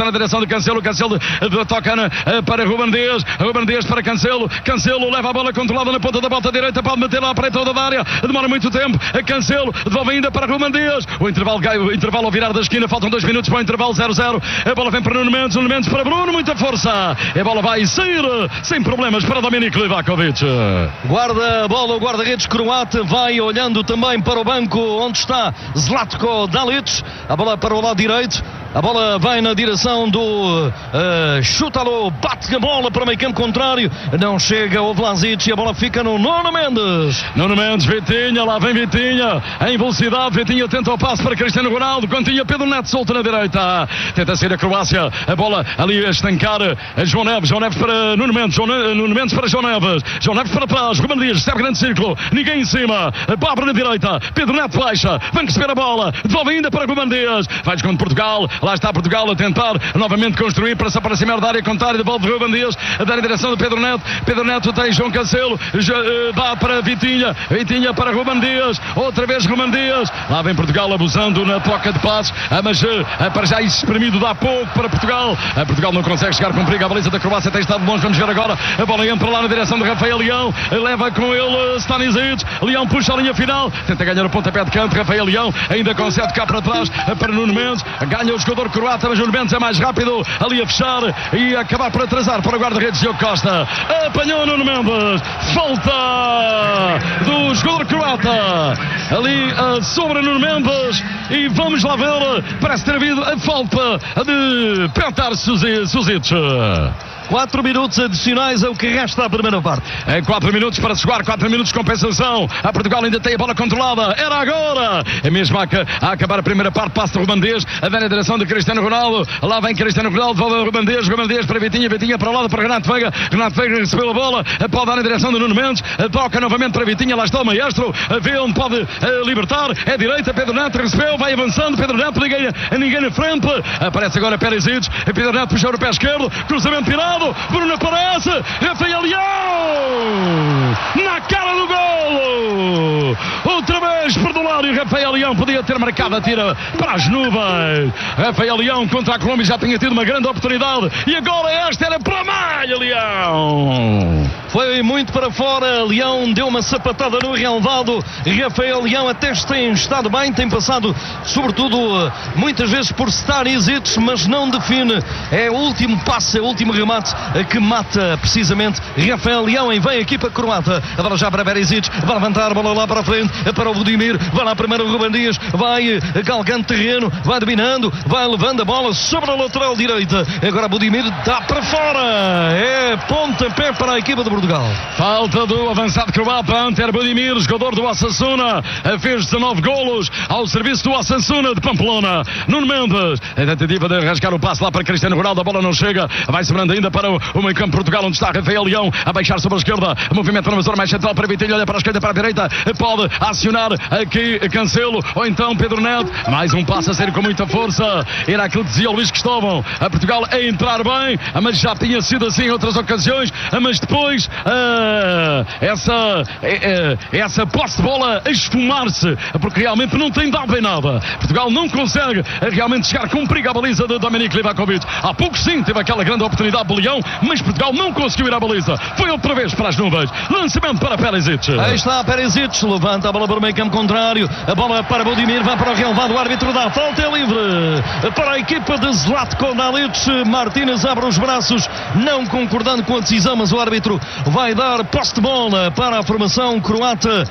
na direção de Cancelo. Cancelo toca na, para Ruben Dias. Ruben Dias para Cancelo. Cancelo leva a bola controlada na ponta da bota direita. Pode meter lá para a entrada da área. Demora muito tempo. Cancelo devolve ainda para Ruben Dias. O intervalo, o intervalo ao virar da esquina. Faltam dois minutos para o intervalo. zero zero. A bola vem para Nuno Mendes. Nuno Mendes para Bruno. Muita força. A bola vai sair sem problemas para Dominik Livakovic. Guarda a bola o guarda-redes croata. Vai olhando também para o banco onde está Zlatko Dalic. A bola para o lado direito. A bola vai na direção do uh, Chutalo, bate a bola para o meio campo contrário, não chega o Vlasic e a bola fica no Nuno Mendes. Nuno Mendes, Vitinha, lá vem Vitinha, em velocidade, Vitinha tenta o passe para Cristiano Ronaldo, continha Pedro Neto solta na direita, tenta sair a Croácia, a bola ali a estancar a João Neves, João Neves para Nuno Mendes, João Neves, Nuno Mendes para João Neves, João Neves para trás, Ruben Dias, recebe grande círculo, ninguém em cima, Bárbara na direita, Pedro Neto baixa, vem receber a bola, devolve ainda para Ruben Dias, vai desconto Portugal. Lá está Portugal a tentar novamente construir para se aproximar da área contrária. Devolve Ruben Dias a dar em direção de Pedro Neto. Pedro Neto tem João Cancelo. Dá para Vitinha. Vitinha para Ruben Dias. Outra vez Ruben Dias. Lá vem Portugal abusando na troca de passos. Mas para já espremido dá pouco para Portugal. A Portugal não consegue chegar com perigo. A baliza da Croácia tem estado longe. Vamos ver agora. A bola entra lá na direção de Rafael Leão. Leva com ele Stanisic. Leão puxa a linha final. Tenta ganhar o pontapé de canto. Rafael Leão ainda consegue cá para trás para Nuno Mendes. Ganha o jogador croata. Mas Nuno Mendes é mais rápido ali a fechar e acabar por atrasar para o guarda-redes Diogo Costa. Apanhou Nuno Mendes. Falta do jogador croata ali uh, sobre Nuno Mendes e vamos lá ver. Parece ter havido a falta de Petar Suzic. quatro minutos adicionais é o que resta à primeira parte. É quatro minutos para se jogar, quatro minutos de compensação. A Portugal ainda tem a bola controlada. Era agora! É mesmo a, a acabar a primeira parte. Passe de Ruben Dias, a ver a direção de Cristiano Ronaldo. Lá vem Cristiano Ronaldo, volta Ruben Dias, Ruben Dias para Vitinha, Vitinha para o lado para Renato Veiga. Renato Veiga recebeu a bola, pode dar na direção de Nuno Mendes, toca novamente para Vitinha, lá está o maestro, vê onde pode uh, libertar. É direita, Pedro Neto recebeu, vai avançando, Pedro Neto, ninguém, ninguém na frente. Aparece agora Perisic, Pedro Neto puxou o pé esquerdo, cruzamento tirado. Bruno aparece, Rafael Leão na cara do golo, outra vez Perdolário. Rafael Leão podia ter marcado a tira para as nuvens. Rafael Leão contra a Colômbia já tinha tido uma grande oportunidade e agora esta era para a malha. Leão foi muito para fora, Leão deu uma sapatada no relvado. Rafael Leão até tem estado bem, tem passado sobretudo muitas vezes por Stanisic, mas não define. É o último passe, é o último remate que mata precisamente Rafael Leão. E vem aqui para a Croata, a bola já para Perisic, vai levantar a bola lá para a frente para o Budimir, vai lá primeiro o Ruben Dias, vai galgando terreno, vai dominando, vai levando a bola sobre a lateral direita. Agora Budimir dá para fora, é pontapé para a equipa de Portugal. Falta do avançado croata Anter Budimir, jogador do Osasuna, fez dezanove golos ao serviço do Osasuna de Pamplona. Nuno Mendes, a tentativa de rasgar o passe lá para Cristiano Ronaldo, a bola não chega, vai sobrando ainda para o, o meio campo Portugal, onde está Rafael Leão a baixar sobre a esquerda, movimento na zona mais central para Vitinho, olha para a esquerda, para a direita, pode acionar aqui Cancelo, ou então Pedro Neto, mais um passe a ser com muita força, era aquilo que dizia o Luís Cristóvão, a Portugal a entrar bem, mas já tinha sido assim em outras ocasiões, mas depois uh, essa, uh, essa posse de bola a esfumar-se, porque realmente não tem dado em nada. Portugal não consegue realmente chegar com perigo à baliza de Dominik Livakovic. Há pouco sim teve aquela grande oportunidade do Leão, mas Portugal não conseguiu ir à baliza. Foi outra vez para as nuvens. Lançamento para Perisic. Aí está Perisic, levanta a bola para o meio campo contrário, a bola para Budimir, vai para o relevado, o árbitro dá falta, é livre para a equipa de Zlatko Dalic. Martínez abre os braços, não concordando com a decisão, mas o árbitro vai dar posse de bola para a formação croata.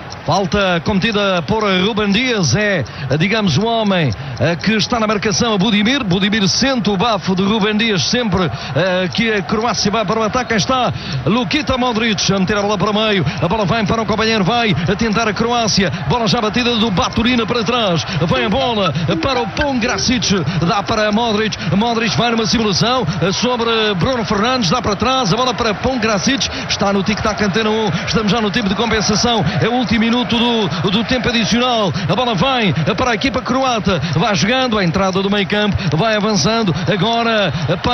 Falta cometida por Ruben Dias, é, digamos, o homem uh, que está na marcação, Budimir. Budimir sente o bafo de Ruben Dias sempre uh, que a Croácia vai para o ataque. Aí está Luka Modric a meter a bola para o meio, a bola vai para o companheiro, vai a tentar a Croácia, bola já batida do Baturina para trás, vem a bola para o Pongracic, dá para Modric, Modric vai numa simulação sobre Bruno Fernandes, dá para trás, a bola para Pongracic, está no tic-tac Antena um, estamos já no tempo de compensação, é o último minuto Do, do tempo adicional, a bola vai para a equipa croata, vai jogando a entrada do meio campo, vai avançando agora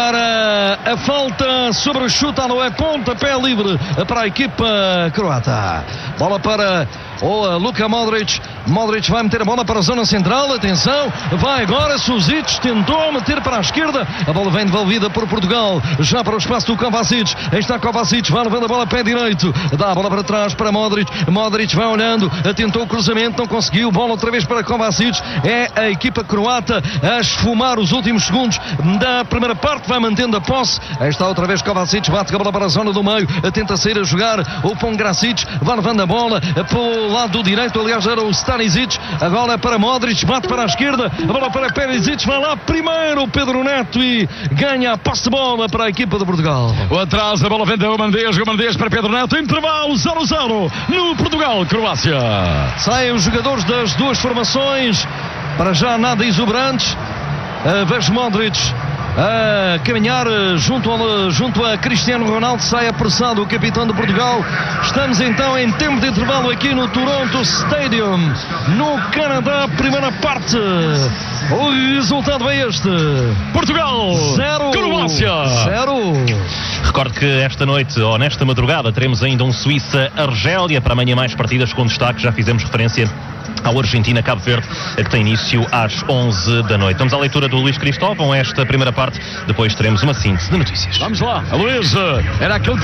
para a falta sobre o Chutalo, é pontapé livre para a equipa croata. Bola para ou a Luka Modric. Modric vai meter a bola para a zona central, atenção, vai agora, Suzic tentou meter para a esquerda, a bola vem devolvida por Portugal, já para o espaço do Kovacic, aí está Kovacic, vai levando a bola pé direito, dá a bola para trás para Modric, Modric vai olhando, tentou o cruzamento, não conseguiu, bola outra vez para Kovacic, é a equipa croata a esfumar os últimos segundos da primeira parte, vai mantendo a posse, aí está outra vez Kovacic, bate a bola para a zona do meio, tenta sair a jogar, o Pongracic vai levando a bola para o lado direito, aliás era o Stanisic, agora para Modric, bate para a esquerda, a bola para Perisic, vai lá primeiro Pedro Neto e ganha a posse de bola para a equipa de Portugal. O atrás, a bola vem do Mandez, o Mandez para Pedro Neto, intervalo zero a zero no Portugal-Croácia. Saem os jogadores das duas formações, para já nada exuberantes, uh, vejo Modric a caminhar junto a, junto a Cristiano Ronaldo, sai apressado o capitão de Portugal. Estamos então em tempo de intervalo aqui no Toronto Stadium, no Canadá, primeira parte. O resultado é este: Portugal zero, Croácia zero. Recordo que esta noite, ou nesta madrugada, teremos ainda um Suíça-Argélia. Para amanhã mais partidas com destaque, já fizemos referência ao Argentina-Cabo Verde, que tem início às onze da noite. Vamos à leitura do Luís Cristóvão, esta primeira parte, depois teremos uma síntese de notícias. Vamos lá, Luís, era aquele